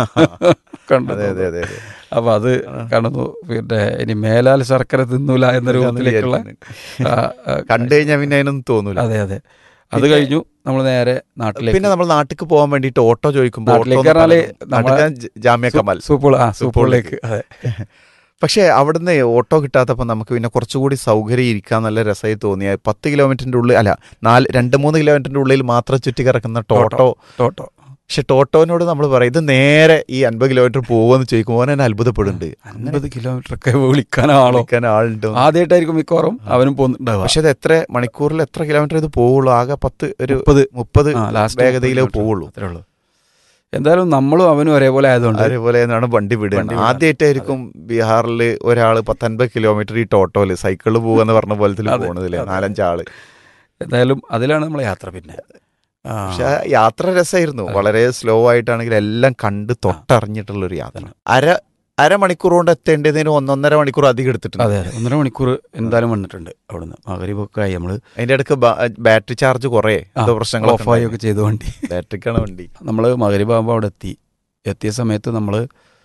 കണ്ടു അതെ അതെ അതെ അതെ. അപ്പൊ അത് കണ്ടു. പിന്നെ ഇനി മേലാൽ ശർക്കര തിന്നൂല എന്ന രൂപത്തിലേക്കുള്ള ആ, ആ, കണ്ടു കഴിഞ്ഞാൽ പിന്നെ അതിനൊന്നും തോന്നൂല. അതെ അതെ. അത് കഴിഞ്ഞു നമ്മൾ നേരെ നാട്ടിലേക്ക്. പിന്നെ നമ്മൾ നാട്ടിലേക്ക് പോകാൻ വേണ്ടിയിട്ട് ഓട്ടോ ചോദിക്കുമ്പോൾ നാട്ടിലേക്ക് പറഞ്ഞാല് നമ്മളെ ജാമ്യ കമാൽ സൂപ്പോൾ ആ സൂപ്പോളിലേക്ക്. അതെ. പക്ഷേ അവിടുന്ന് ഓട്ടോ കിട്ടാത്തപ്പോൾ നമുക്ക് പിന്നെ കുറച്ചുകൂടി സൗകര്യം ഇരിക്കാൻ നല്ല രസമായി തോന്നിയ പത്ത് കിലോമീറ്ററിന്റെ ഉള്ളിൽ അല്ല നാല് രണ്ട് മൂന്ന് കിലോമീറ്ററിന്റെ ഉള്ളിൽ മാത്രം ചുറ്റി കിടക്കുന്ന ടോട്ടോ. ടോട്ടോ. പക്ഷെ ടോട്ടോനോട് നമ്മൾ പറയും ഇത് നേരെ ഈ അൻപത് കിലോമീറ്റർ പോകുമെന്ന് ചോദിക്കുമ്പോൾ അവൻ എന്നെ അത്ഭുതപ്പെടുന്നുണ്ട്. അൻപത് കിലോമീറ്റർ ഒക്കെ വിളിക്കാൻ ആളോ വിളിക്കാൻ ആളുണ്ടോ? ആദ്യമായിട്ടായിരിക്കും മിക്കവാറും അവനും പോകുന്നുണ്ടാവുക. പക്ഷെ അത് എത്ര മണിക്കൂറിൽ എത്ര കിലോമീറ്റർ ഇത് പോവുള്ളൂ? ആകെ പത്ത് ഒരു മുപ്പത് മുപ്പത് ആ, ലാസ്റ്റ് വേഗതയിലേ മുപ്പത് പോവുള്ളൂ. അത്രേ ഉള്ളൂ. എന്തായാലും നമ്മളും അവനും ഒരേപോലെ ആയതുകൊണ്ട് അതേപോലെ ആണ് വണ്ടി വിടുക. വണ്ടി വിടുക. ആദ്യമായിട്ടായിരിക്കും ബീഹാറിൽ ഒരാൾ പത്തൊൻപത് കിലോമീറ്റർ ഈ ടോട്ടോയില് സൈക്കിളിൽ പോകുന്ന പറഞ്ഞ പോലത്തിൽ അതെ, പോണതില്ലേ അതെ. നാലഞ്ചാള്. എന്തായാലും അതിലാണ് നമ്മളെ യാത്ര. പിന്നെ ആ, പക്ഷെ ആ യാത്ര രസമായിരുന്നു. വളരെ സ്ലോ ആയിട്ടാണെങ്കിൽ എല്ലാം കണ്ട് തൊട്ടറിഞ്ഞിട്ടുള്ള ഒരു യാത്ര. അര അരമണിക്കൂർ കൊണ്ട് എത്തേണ്ടതിന് ഒന്നൊന്നര മണിക്കൂർ അധികം എടുത്തിട്ടുണ്ട്. അതെ അതെ ഒന്നര മണിക്കൂർ എന്തായാലും വന്നിട്ടുണ്ട് അവിടുന്ന്. മകരിബൊക്കെ ആയി നമ്മള് അതിന്റെ ഇടയ്ക്ക് ബാറ്ററി ചാർജ് കുറേ എന്തോ പ്രശ്നങ്ങളൊക്കെ ഓഫായി ഒക്കെ ചെയ്തു വണ്ടി. ബാറ്ററിക്കാണ് വണ്ടി. നമ്മൾ മകരിബാകുമ്പോൾ അവിടെ എത്തി. എത്തിയ സമയത്ത് നമ്മൾ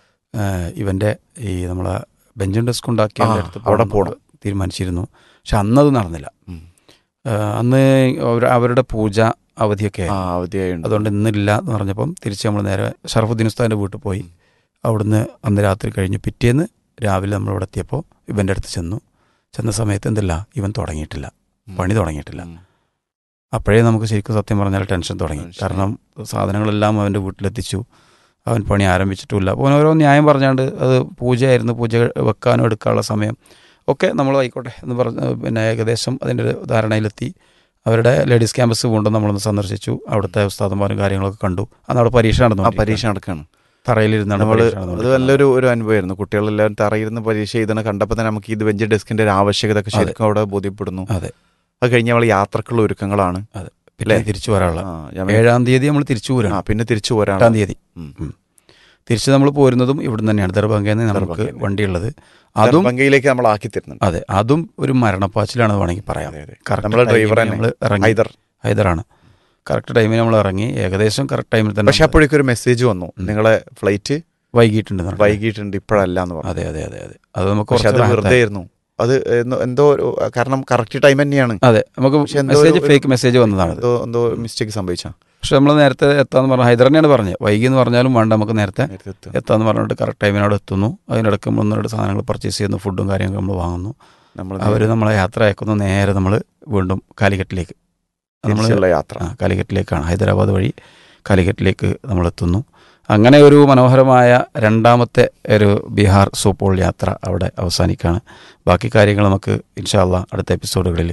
ഇവൻ്റെ ഈ നമ്മളെ ബെഞ്ചും ഡെസ്ക് ഉണ്ടാക്കിയ ആ, അടുത്ത് അവിടെ പോകണം പോകണം. തീരുമാനിച്ചിരുന്നു. പക്ഷെ അന്നത് നടന്നില്ല. ഉം. ആ, അന്ന് അവർ- അവരുടെ പൂജ അവധിയൊക്കെ ആ ആയിരുന്നു. അവധിയായുണ്ട്. അതുകൊണ്ട് ഇന്നില്ല എന്ന് പറഞ്ഞപ്പം തിരിച്ച് നമ്മൾ നേരെ ഷറഫുദ്ദീൻ ഉസ്താദിൻ്റെ വീട്ടിൽ പോയി. അവിടുന്ന് അന്ന് രാത്രി കഴിഞ്ഞ് പിറ്റേന്ന് രാവിലെ നമ്മൾ ഇവിടെ എത്തിയപ്പോൾ ഇവൻ്റെ അടുത്ത് ചെന്നു. ചെന്ന സമയത്ത് എന്തല്ല ഇവൻ തുടങ്ങിയിട്ടില്ല, പണി തുടങ്ങിയിട്ടില്ല. ഉം. അപ്പോഴേ നമുക്ക് ശരിക്കും സത്യം പറഞ്ഞാൽ ടെൻഷൻ തുടങ്ങി. ടെൻഷൻ. കാരണം സാധനങ്ങളെല്ലാം അവൻ്റെ വീട്ടിലെത്തിച്ചു, അവൻ പണി ആരംഭിച്ചിട്ടുമില്ല. അപ്പോൾ അവൻ ഓരോ ന്യായം പറഞ്ഞാണ്ട് അത് പൂജയായിരുന്നു, പൂജ വെക്കാനോ എടുക്കാനുള്ള സമയം ഒക്കെ നമ്മൾ ആയിക്കോട്ടെ എന്ന് പറഞ്ഞ് പിന്നെ ഏകദേശം അതിൻ്റെ ഒരു ധാരണയിലെത്തി. അവരുടെ ലേഡീസ് ക്യാമ്പസ് കൊണ്ടും നമ്മളൊന്ന് സന്ദർശിച്ചു. അവിടുത്തെ ഉസ്താദന്മാരും കാര്യങ്ങളൊക്കെ കണ്ടു. അന്ന് അവിടെ പരീക്ഷ നടന്നു. ആ പരീക്ഷ നടക്കുകയാണ്. തറയിലിരുന്നാണ് നമ്മള് പരീക്ഷ അത് നടന്നുകൊണ്ടിരിക്കുന്നത്. നല്ലൊരു ഒരു അനുഭവമായിരുന്നു. കുട്ടികളെല്ലാവരും തറയിരുന്ന് പരീക്ഷ എഴുതണ കണ്ടപ്പോൾ തന്നെ നമുക്ക് ഇത് ബെഞ്ച് ഡെസ്കിന്റെ ഒരു ആവശ്യകത ഒക്കെ ശരിക്കും അവിടെ ബോധ്യപ്പെടുന്നു. അതെ. അത് കഴിഞ്ഞ് നമ്മൾ യാത്രക്കുള്ള ഒരുക്കങ്ങളാണ്. അതെ. പിന്നെ തിരിച്ചു വരാനുള്ള ആ, ഞാൻ- ഏഴാം തീയതി നമ്മൾ തിരിച്ചു ആ, പോരാണ്. പിന്നെ തിരിച്ചു പോരാണ്. എട്ടാം തീയതി ഉം. ഉം. തിരിച്ച് നമ്മൾ പോരുന്നതും ഇവിടുന്ന് തന്നെയാണ്. ദർഭംഗയിൽ നിന്ന് നമുക്ക് ദർഭംഗയിൽ നിന്ന്. വണ്ടിയുള്ളത്. അതും ദർഭംഗയിലേക്ക് നമ്മൾ ആക്കി തരുന്നുണ്ട്. അതെ അതും ഒരു മരണപ്പാച്ചിലാണെന്ന് വേണമെങ്കിൽ പറയാം. അതെ, അതെ. കറക്റ്റ് നമ്മളെ ഡ്രൈവർ ടൈമിന് തന്നെ നമ്മൾ ഇറങ്ങി. ഹൈദർ. ഹൈദറാണ്. കറക്റ്റ് ടൈമിന് നമ്മൾ ഇറങ്ങി. ഏകദേശം കറക്റ്റ് ടൈമിൽ തന്നെ പക്ഷെ അപ്പോഴേക്കും ഒരു മെസ്സേജ് വന്നു, നിങ്ങളെ ഫ്ലൈറ്റ് വൈകിട്ടുണ്ട്. വൈകിട്ടുണ്ട്, ഇപ്പോഴല്ല എന്ന് പറഞ്ഞു. അതെ അതെ അതെ അതെ അത് നമുക്ക് പക്ഷെ അത് കുറച്ച് വെറുതെ ആയിരുന്നു. അത് എന്തോ- എന്തോ ഒരു കാരണം കറക്റ്റ് ടൈം തന്നെയാണ്. അതെ നമുക്ക് പക്ഷെ എന്തോ മെസ്സേജ് ഒരു- ഫേക്ക് മെസ്സേജ് വന്നതാണ്. എന്തോ എന്തോ മിസ്റ്റേക്ക് സംഭവിച്ച. പക്ഷെ നമ്മൾ നേരത്തെ എത്താന്ന് പറഞ്ഞാൽ ഹൈദർ തന്നെയാണ് പറഞ്ഞത്. വൈകി എന്ന് പറഞ്ഞാലും വേണ്ട, നമുക്ക് നേരത്തെ എത്താന്ന് പറഞ്ഞിട്ട് കറക്റ്റ് ടൈമിനോട് എത്തുന്നു. അതിനിടയ്ക്ക് നമ്മൾ ഒന്ന് രണ്ട് സാധനങ്ങൾ പർച്ചേസ് ചെയ്യുന്നു, ഫുഡും കാര്യങ്ങളൊക്കെ നമ്മൾ വാങ്ങുന്നു. നമ്മൾ അവർ നമ്മളെ യാത്ര അയക്കുന്നു. നേരെ നമ്മൾ വീണ്ടും കാലിക്കറ്റിലേക്ക് നമ്മൾ തിരിച്ചുള്ള യാത്ര. ആ, കാലിക്കറ്റിലേക്കാണ്. ഹൈദരാബാദ് വഴി കാലിക്കറ്റിലേക്ക് നമ്മൾ എത്തുന്നു. അങ്ങനെ ഒരു മനോഹരമായ രണ്ടാമത്തെ ഒരു ബീഹാർ സൂപ്പോൾ യാത്ര അവിടെ അവസാനിക്കുകയാണ്. ബാക്കി കാര്യങ്ങൾ നമുക്ക് ഇൻഷാ അല്ലാഹ് അടുത്ത എപ്പിസോഡുകളിൽ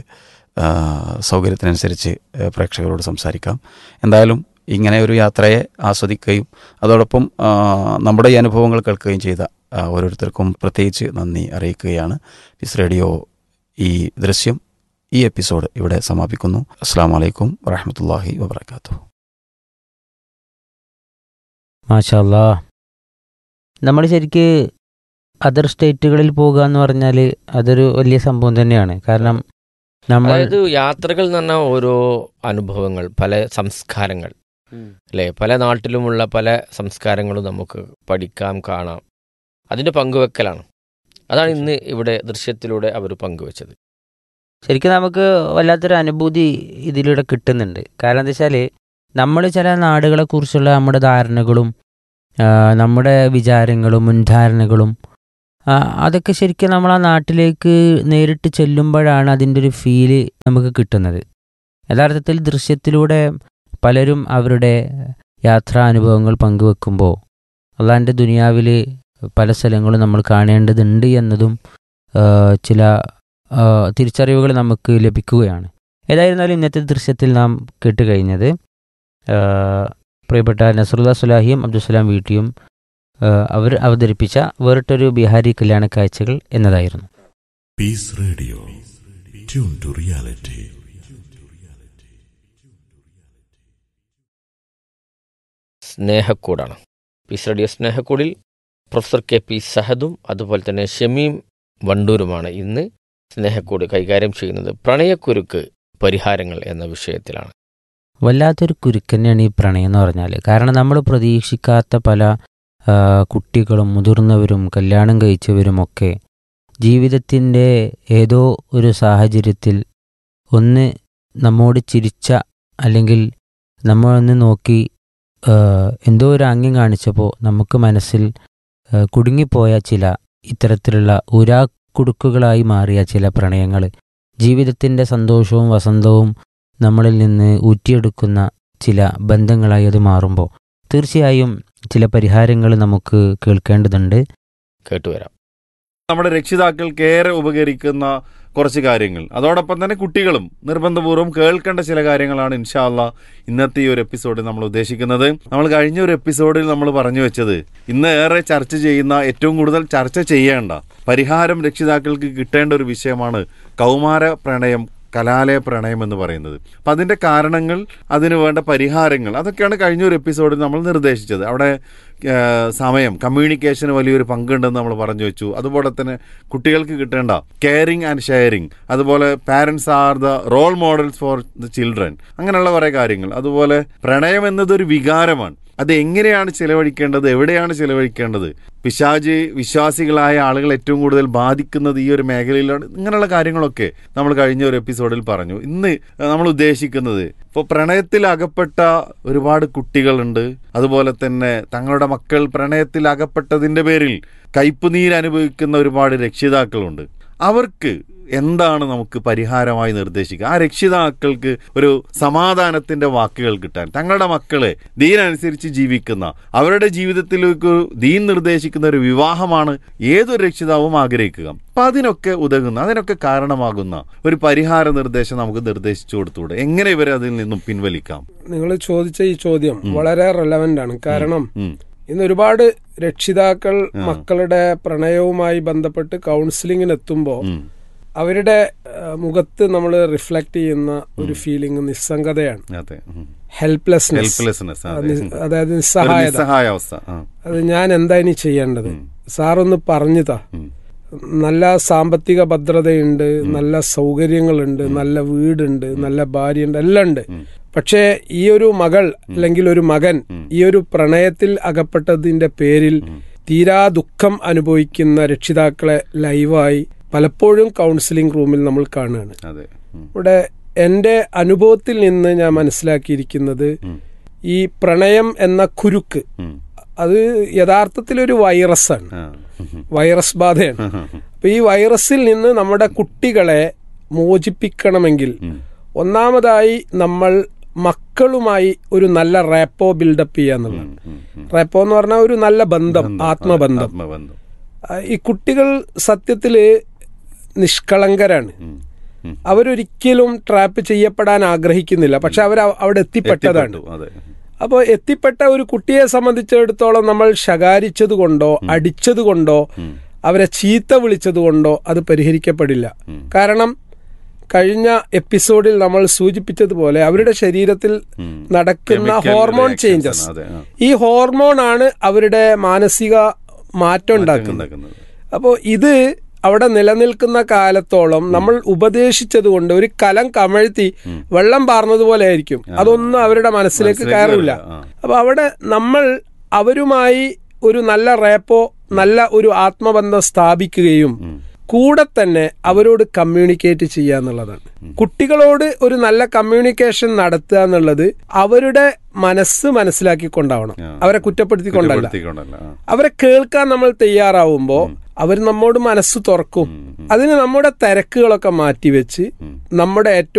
സൗകര്യത്തിനനുസരിച്ച് പ്രേക്ഷകരോട് സംസാരിക്കാം. എന്തായാലും ഇങ്ങനെ ഒരു യാത്രയെ ആസ്വദിക്കുകയും അതോടൊപ്പം നമ്മുടെ ഈ അനുഭവങ്ങൾ കേൾക്കുകയും ചെയ്ത ഓരോരുത്തർക്കും പ്രത്യേകിച്ച് നന്ദി അറിയിക്കുകയാണ്. പീസ് റേഡിയോ ഈ ദൃശ്യം ഈ എപ്പിസോഡ് ഇവിടെ സമാപിക്കുന്നു. അസ്സാം വലൈക്കും വറഹ്മത്തുള്ളാഹി വബറകാതുഹു. മാഷാ അല്ലാ. നമ്മൾ ശരിക്ക് അതർ സ്റ്റേറ്റുകളിൽ പോകുക എന്ന് പറഞ്ഞാൽ അതൊരു വലിയ സംഭവം തന്നെയാണ്. കാരണം നമ്മൾ അതായത് യാത്രകൾ എന്ന് പറഞ്ഞാൽ ഓരോ അനുഭവങ്ങൾ, പല സംസ്കാരങ്ങൾ അല്ലേ, പല നാട്ടിലുമുള്ള പല സംസ്കാരങ്ങളും നമുക്ക് പഠിക്കാം, കാണാം. അതിൻ്റെ പങ്കുവെക്കലാണ്. അതാണ് ഇന്ന് ഇവിടെ ദൃശ്യത്തിലൂടെ അവർ പങ്കുവെച്ചത്. ശരിക്കും നമുക്ക് വല്ലാത്തൊരു അനുഭൂതി ഇതിലൂടെ കിട്ടുന്നുണ്ട്. കാരണം എന്താ വെച്ചാൽ നമ്മൾ ചില നാടുകളെക്കുറിച്ചുള്ള നമ്മുടെ ധാരണകളും നമ്മുടെ വിചാരങ്ങളും മുൻധാരണകളും അതൊക്കെ ശരിക്കും നമ്മൾ ആ നാട്ടിലേക്ക് നേരിട്ട് ചെല്ലുമ്പോഴാണ് അതിൻ്റെ ഒരു ഫീല് നമുക്ക് കിട്ടുന്നത്. യഥാർത്ഥത്തിൽ ദൃശ്യത്തിലൂടെ പലരും അവരുടെ യാത്രാനുഭവങ്ങൾ പങ്കുവെക്കുമ്പോൾ അള്ളാഹിൻ്റെ ദുനിയാവിൽ പല സ്ഥലങ്ങളും നമ്മൾ കാണേണ്ടതുണ്ട് എന്നതും ചില തിരിച്ചറിവുകൾ നമുക്ക് ലഭിക്കുകയാണ്. ഏതായിരുന്നാലും ഇന്നത്തെ ദൃശ്യത്തിൽ നാം കേട്ടുകഴിഞ്ഞത് പ്രിയപ്പെട്ട നസറുല്ല സുലാഹിയും അബ്ദുസലാം വീട്ടിയും അവർ അവതരിപ്പിച്ച വേറിട്ടൊരു ബിഹാരി കല്യാണ കാഴ്ചകൾ എന്നതായിരുന്നു. Piece radio, tune to reality. സ്നേഹക്കൂടാണ്. Piece radio സ്നേഹക്കൂടിൽ professor K P സഹദും അതുപോലെ തന്നെ ഷമീം വണ്ടൂരുമാണ് ഇന്ന് സ്നേഹക്കൂട് കൈകാര്യം ചെയ്യുന്നത്. പ്രണയക്കുരുക്ക് പരിഹാരങ്ങൾ എന്ന വിഷയത്തിലാണ്. വല്ലാത്തൊരു കുരുക്ക് തന്നെയാണ് ഈ പ്രണയം എന്ന് പറഞ്ഞാൽ. കാരണം നമ്മൾ പ്രതീക്ഷിക്കാത്ത പല കുട്ടികളും മുതിർന്നവരും കല്യാണം കഴിച്ചവരുമൊക്കെ ജീവിതത്തിൻ്റെ ഏതോ ഒരു സാഹചര്യത്തിൽ ഒന്ന് നമ്മോട് ചിരിച്ച അല്ലെങ്കിൽ നമ്മളൊന്ന് നോക്കി എന്തോ ഒരു ആംഗ്യം കാണിച്ചപ്പോൾ നമുക്ക് മനസ്സിൽ കുടുങ്ങിപ്പോയ ചില ഇത്തരത്തിലുള്ള ഉരാക്കുടുക്കുകളായി മാറിയ ചില പ്രണയങ്ങൾ ജീവിതത്തിൻ്റെ സന്തോഷവും വസന്തവും നമ്മളിൽ നിന്ന് ഊറ്റിയെടുക്കുന്ന ചില ബന്ധങ്ങളായി അത് മാറുമ്പോൾ തീർച്ചയായും ചില പരിഹാരങ്ങൾ നമുക്ക് കേൾക്കേണ്ടതുണ്ട്. കേട്ടുവരാം. നമ്മുടെ രക്ഷിതാക്കൾക്ക് ഏറെ ഉപകരിക്കുന്ന കുറച്ച് കാര്യങ്ങൾ, അതോടൊപ്പം തന്നെ കുട്ടികളും നിർബന്ധപൂർവ്വം കേൾക്കേണ്ട ചില കാര്യങ്ങളാണ് ഇൻഷാ അല്ലാഹ് ഇന്നത്തെ ഈ ഒരു എപ്പിസോഡിൽ നമ്മൾ ഉദ്ദേശിക്കുന്നത്. നമ്മൾ കഴിഞ്ഞ ഒരു എപ്പിസോഡിൽ നമ്മൾ പറഞ്ഞു വെച്ചത് ഇന്ന് ഏറെ ചർച്ച ചെയ്യുന്ന, ഏറ്റവും കൂടുതൽ ചർച്ച ചെയ്യേണ്ട, പരിഹാരം രക്ഷിതാക്കൾക്ക് കിട്ടേണ്ട ഒരു വിഷയമാണ് കൗമാര പ്രണയം, കലാലയ പ്രണയം എന്ന് പറയുന്നത്. അപ്പം അതിൻ്റെ കാരണങ്ങൾ, അതിന് വേണ്ട പരിഹാരങ്ങൾ, അതൊക്കെയാണ് കഴിഞ്ഞൊരു എപ്പിസോഡിൽ നമ്മൾ നിർദ്ദേശിച്ചത്. അവിടെ സമയം, കമ്മ്യൂണിക്കേഷന് വലിയൊരു പങ്കുണ്ടെന്ന് നമ്മൾ പറഞ്ഞു വെച്ചു. അതുപോലെ തന്നെ കുട്ടികൾക്ക് കിട്ടേണ്ട കെയറിങ് ആൻഡ് ഷെയറിങ്, അതുപോലെ parents are the role models for the children, അങ്ങനെയുള്ള കുറേ കാര്യങ്ങൾ. അതുപോലെ പ്രണയം എന്നതൊരു വികാരമാണ്, അത് എങ്ങനെയാണ് ചിലവഴിക്കേണ്ടത്, എവിടെയാണ് ചിലവഴിക്കേണ്ടത്, പിശാച് വിശ്വാസികളായ ആളുകൾ ഏറ്റവും കൂടുതൽ ബാധിക്കുന്നത് ഈ ഒരു മേഖലയിലാണ്, ഇങ്ങനെയുള്ള കാര്യങ്ങളൊക്കെ നമ്മൾ കഴിഞ്ഞ ഒരു എപ്പിസോഡിൽ പറഞ്ഞു. ഇന്ന് നമ്മൾ ഉദ്ദേശിക്കുന്നത്, ഇപ്പോൾ പ്രണയത്തിൽ അകപ്പെട്ട ഒരുപാട് കുട്ടികളുണ്ട്, അതുപോലെ തന്നെ തങ്ങളുടെ മക്കൾ പ്രണയത്തിൽ അകപ്പെട്ടതിൻ്റെ പേരിൽ കയ്പുനീര് അനുഭവിക്കുന്ന ഒരുപാട് രക്ഷിതാക്കളുണ്ട്. അവർക്ക് എന്താണ് നമുക്ക് പരിഹാരമായി നിർദ്ദേശിക്കുക? ആ രക്ഷിതാക്കൾക്ക് ഒരു സമാധാനത്തിന്റെ വാക്കുകൾ കിട്ടാൻ, തങ്ങളുടെ മക്കളെ ദീനനുസരിച്ച് ജീവിക്കുന്ന, അവരുടെ ജീവിതത്തിലേക്ക് ദീൻ നിർദ്ദേശിക്കുന്ന ഒരു വിവാഹമാണ് ഏതൊരു രക്ഷിതാവും ആഗ്രഹിക്കുക. അപ്പൊ അതിനൊക്കെ ഉതകുന്ന, അതിനൊക്കെ കാരണമാകുന്ന ഒരു പരിഹാര നിർദ്ദേശം നമുക്ക് നിർദ്ദേശിച്ചു കൊടുത്തൂടെ? എങ്ങനെ ഇവരെ അതിൽ നിന്നും പിൻവലിക്കാം? നിങ്ങൾ ചോദിച്ച ഈ ചോദ്യം വളരെ റെലവന്റ് ആണ്. കാരണം ഇന്ന് ഒരുപാട് രക്ഷിതാക്കൾ മക്കളുടെ പ്രണയവുമായി ബന്ധപ്പെട്ട് കൗൺസിലിങ്ങിന് എത്തുമ്പോൾ അവരുടെ മുഖത്ത് നമ്മൾ റിഫ്ലക്ട് ചെയ്യുന്ന ഒരു ഫീലിംഗ് നിസ്സംഗതയാണ്, ഹെൽപ്ലെസ്നെസ്, അതായത് നിസ്സഹായത. അത് ഞാൻ എന്താ ഇനി ചെയ്യേണ്ടത്, സാറൊന്ന് പറഞ്ഞുതാ. നല്ല സാമ്പത്തിക ഭദ്രതയുണ്ട്, നല്ല സൗകര്യങ്ങളുണ്ട്, നല്ല വീടുണ്ട്, നല്ല ഭാര്യയുണ്ട്, എല്ലാം ഉണ്ട്. പക്ഷേ ഈ ഒരു മകൾ അല്ലെങ്കിൽ ഒരു മകൻ ഈ ഒരു പ്രണയത്തിൽ അകപ്പെട്ടതിന്റെ പേരിൽ തീരാ ദുഃഖം അനുഭവിക്കുന്ന രക്ഷിതാക്കളെ ലൈവായി പലപ്പോഴും കൗൺസിലിംഗ് റൂമിൽ നമ്മൾ കാണുകയാണ്. ഇവിടെ എൻ്റെ അനുഭവത്തിൽ നിന്ന് ഞാൻ മനസ്സിലാക്കിയിരിക്കുന്നത്, ഈ പ്രണയം എന്ന കുരുക്ക് അത് യഥാർത്ഥത്തിൽ ഒരു വൈറസാണ്, വൈറസ് ബാധയാണ്. അപ്പൊ ഈ വൈറസിൽ നിന്ന് നമ്മുടെ കുട്ടികളെ മോചിപ്പിക്കണമെങ്കിൽ ഒന്നാമതായി നമ്മൾ മക്കളുമായി ഒരു നല്ല റാപ്പോ ബിൽഡപ്പ് ചെയ്യുക എന്നുള്ളതാണ്. റാപ്പോ എന്ന് പറഞ്ഞാൽ ഒരു നല്ല ബന്ധം, ആത്മബന്ധം. ഈ കുട്ടികൾ സത്യത്തില് നിഷ്കളങ്കരാണ്, അവരൊരിക്കലും ട്രാപ്പ് ചെയ്യപ്പെടാൻ ആഗ്രഹിക്കുന്നില്ല, പക്ഷെ അവർ അവിടെ എത്തിപ്പെട്ടതാണ്. അപ്പോൾ എത്തിപ്പെട്ട ഒരു കുട്ടിയെ സംബന്ധിച്ചിടത്തോളം നമ്മൾ ശകാരിച്ചത് കൊണ്ടോ അടിച്ചത് കൊണ്ടോ അവരെ ചീത്ത വിളിച്ചത് കൊണ്ടോ അത് പരിഹരിക്കപ്പെടില്ല. കാരണം കഴിഞ്ഞ എപ്പിസോഡിൽ നമ്മൾ സൂചിപ്പിച്ചതുപോലെ അവരുടെ ശരീരത്തിൽ നടക്കുന്ന ഹോർമോൺ ചേഞ്ചസ്, ഈ ഹോർമോൺ ആണ് അവരുടെ മാനസിക മാറ്റം ഉണ്ടാക്കുന്നത്. അപ്പോൾ ഇത് അവിടെ നിലനിൽക്കുന്ന കാലത്തോളം നമ്മൾ ഉപദേശിച്ചത് കൊണ്ട് ഒരു കലം കമഴ്ത്തി വെള്ളം പാർന്നതുപോലെ ആയിരിക്കും, അതൊന്നും അവരുടെ മനസ്സിലേക്ക് കയറില്ല. അപ്പൊ അവിടെ നമ്മൾ അവരുമായി ഒരു നല്ല റേപ്പോ, നല്ല ഒരു ആത്മബന്ധം സ്ഥാപിക്കുകയും കൂടെ തന്നെ അവരോട് കമ്മ്യൂണിക്കേറ്റ് ചെയ്യുക എന്നുള്ളതാണ്. കുട്ടികളോട് ഒരു നല്ല കമ്മ്യൂണിക്കേഷൻ നടത്തുക എന്നുള്ളത് അവരുടെ മനസ്സ് മനസ്സിലാക്കിക്കൊണ്ടാവണം, അവരെ കുറ്റപ്പെടുത്തിക്കൊണ്ടല്ല. അവരെ കേൾക്കാൻ നമ്മൾ തയ്യാറാവുമ്പോൾ അവർ നമ്മോട് മനസ്സ് തുറക്കും. അതിന് നമ്മുടെ തിരക്കുകളൊക്കെ മാറ്റിവെച്ച് നമ്മുടെ ഏറ്റവും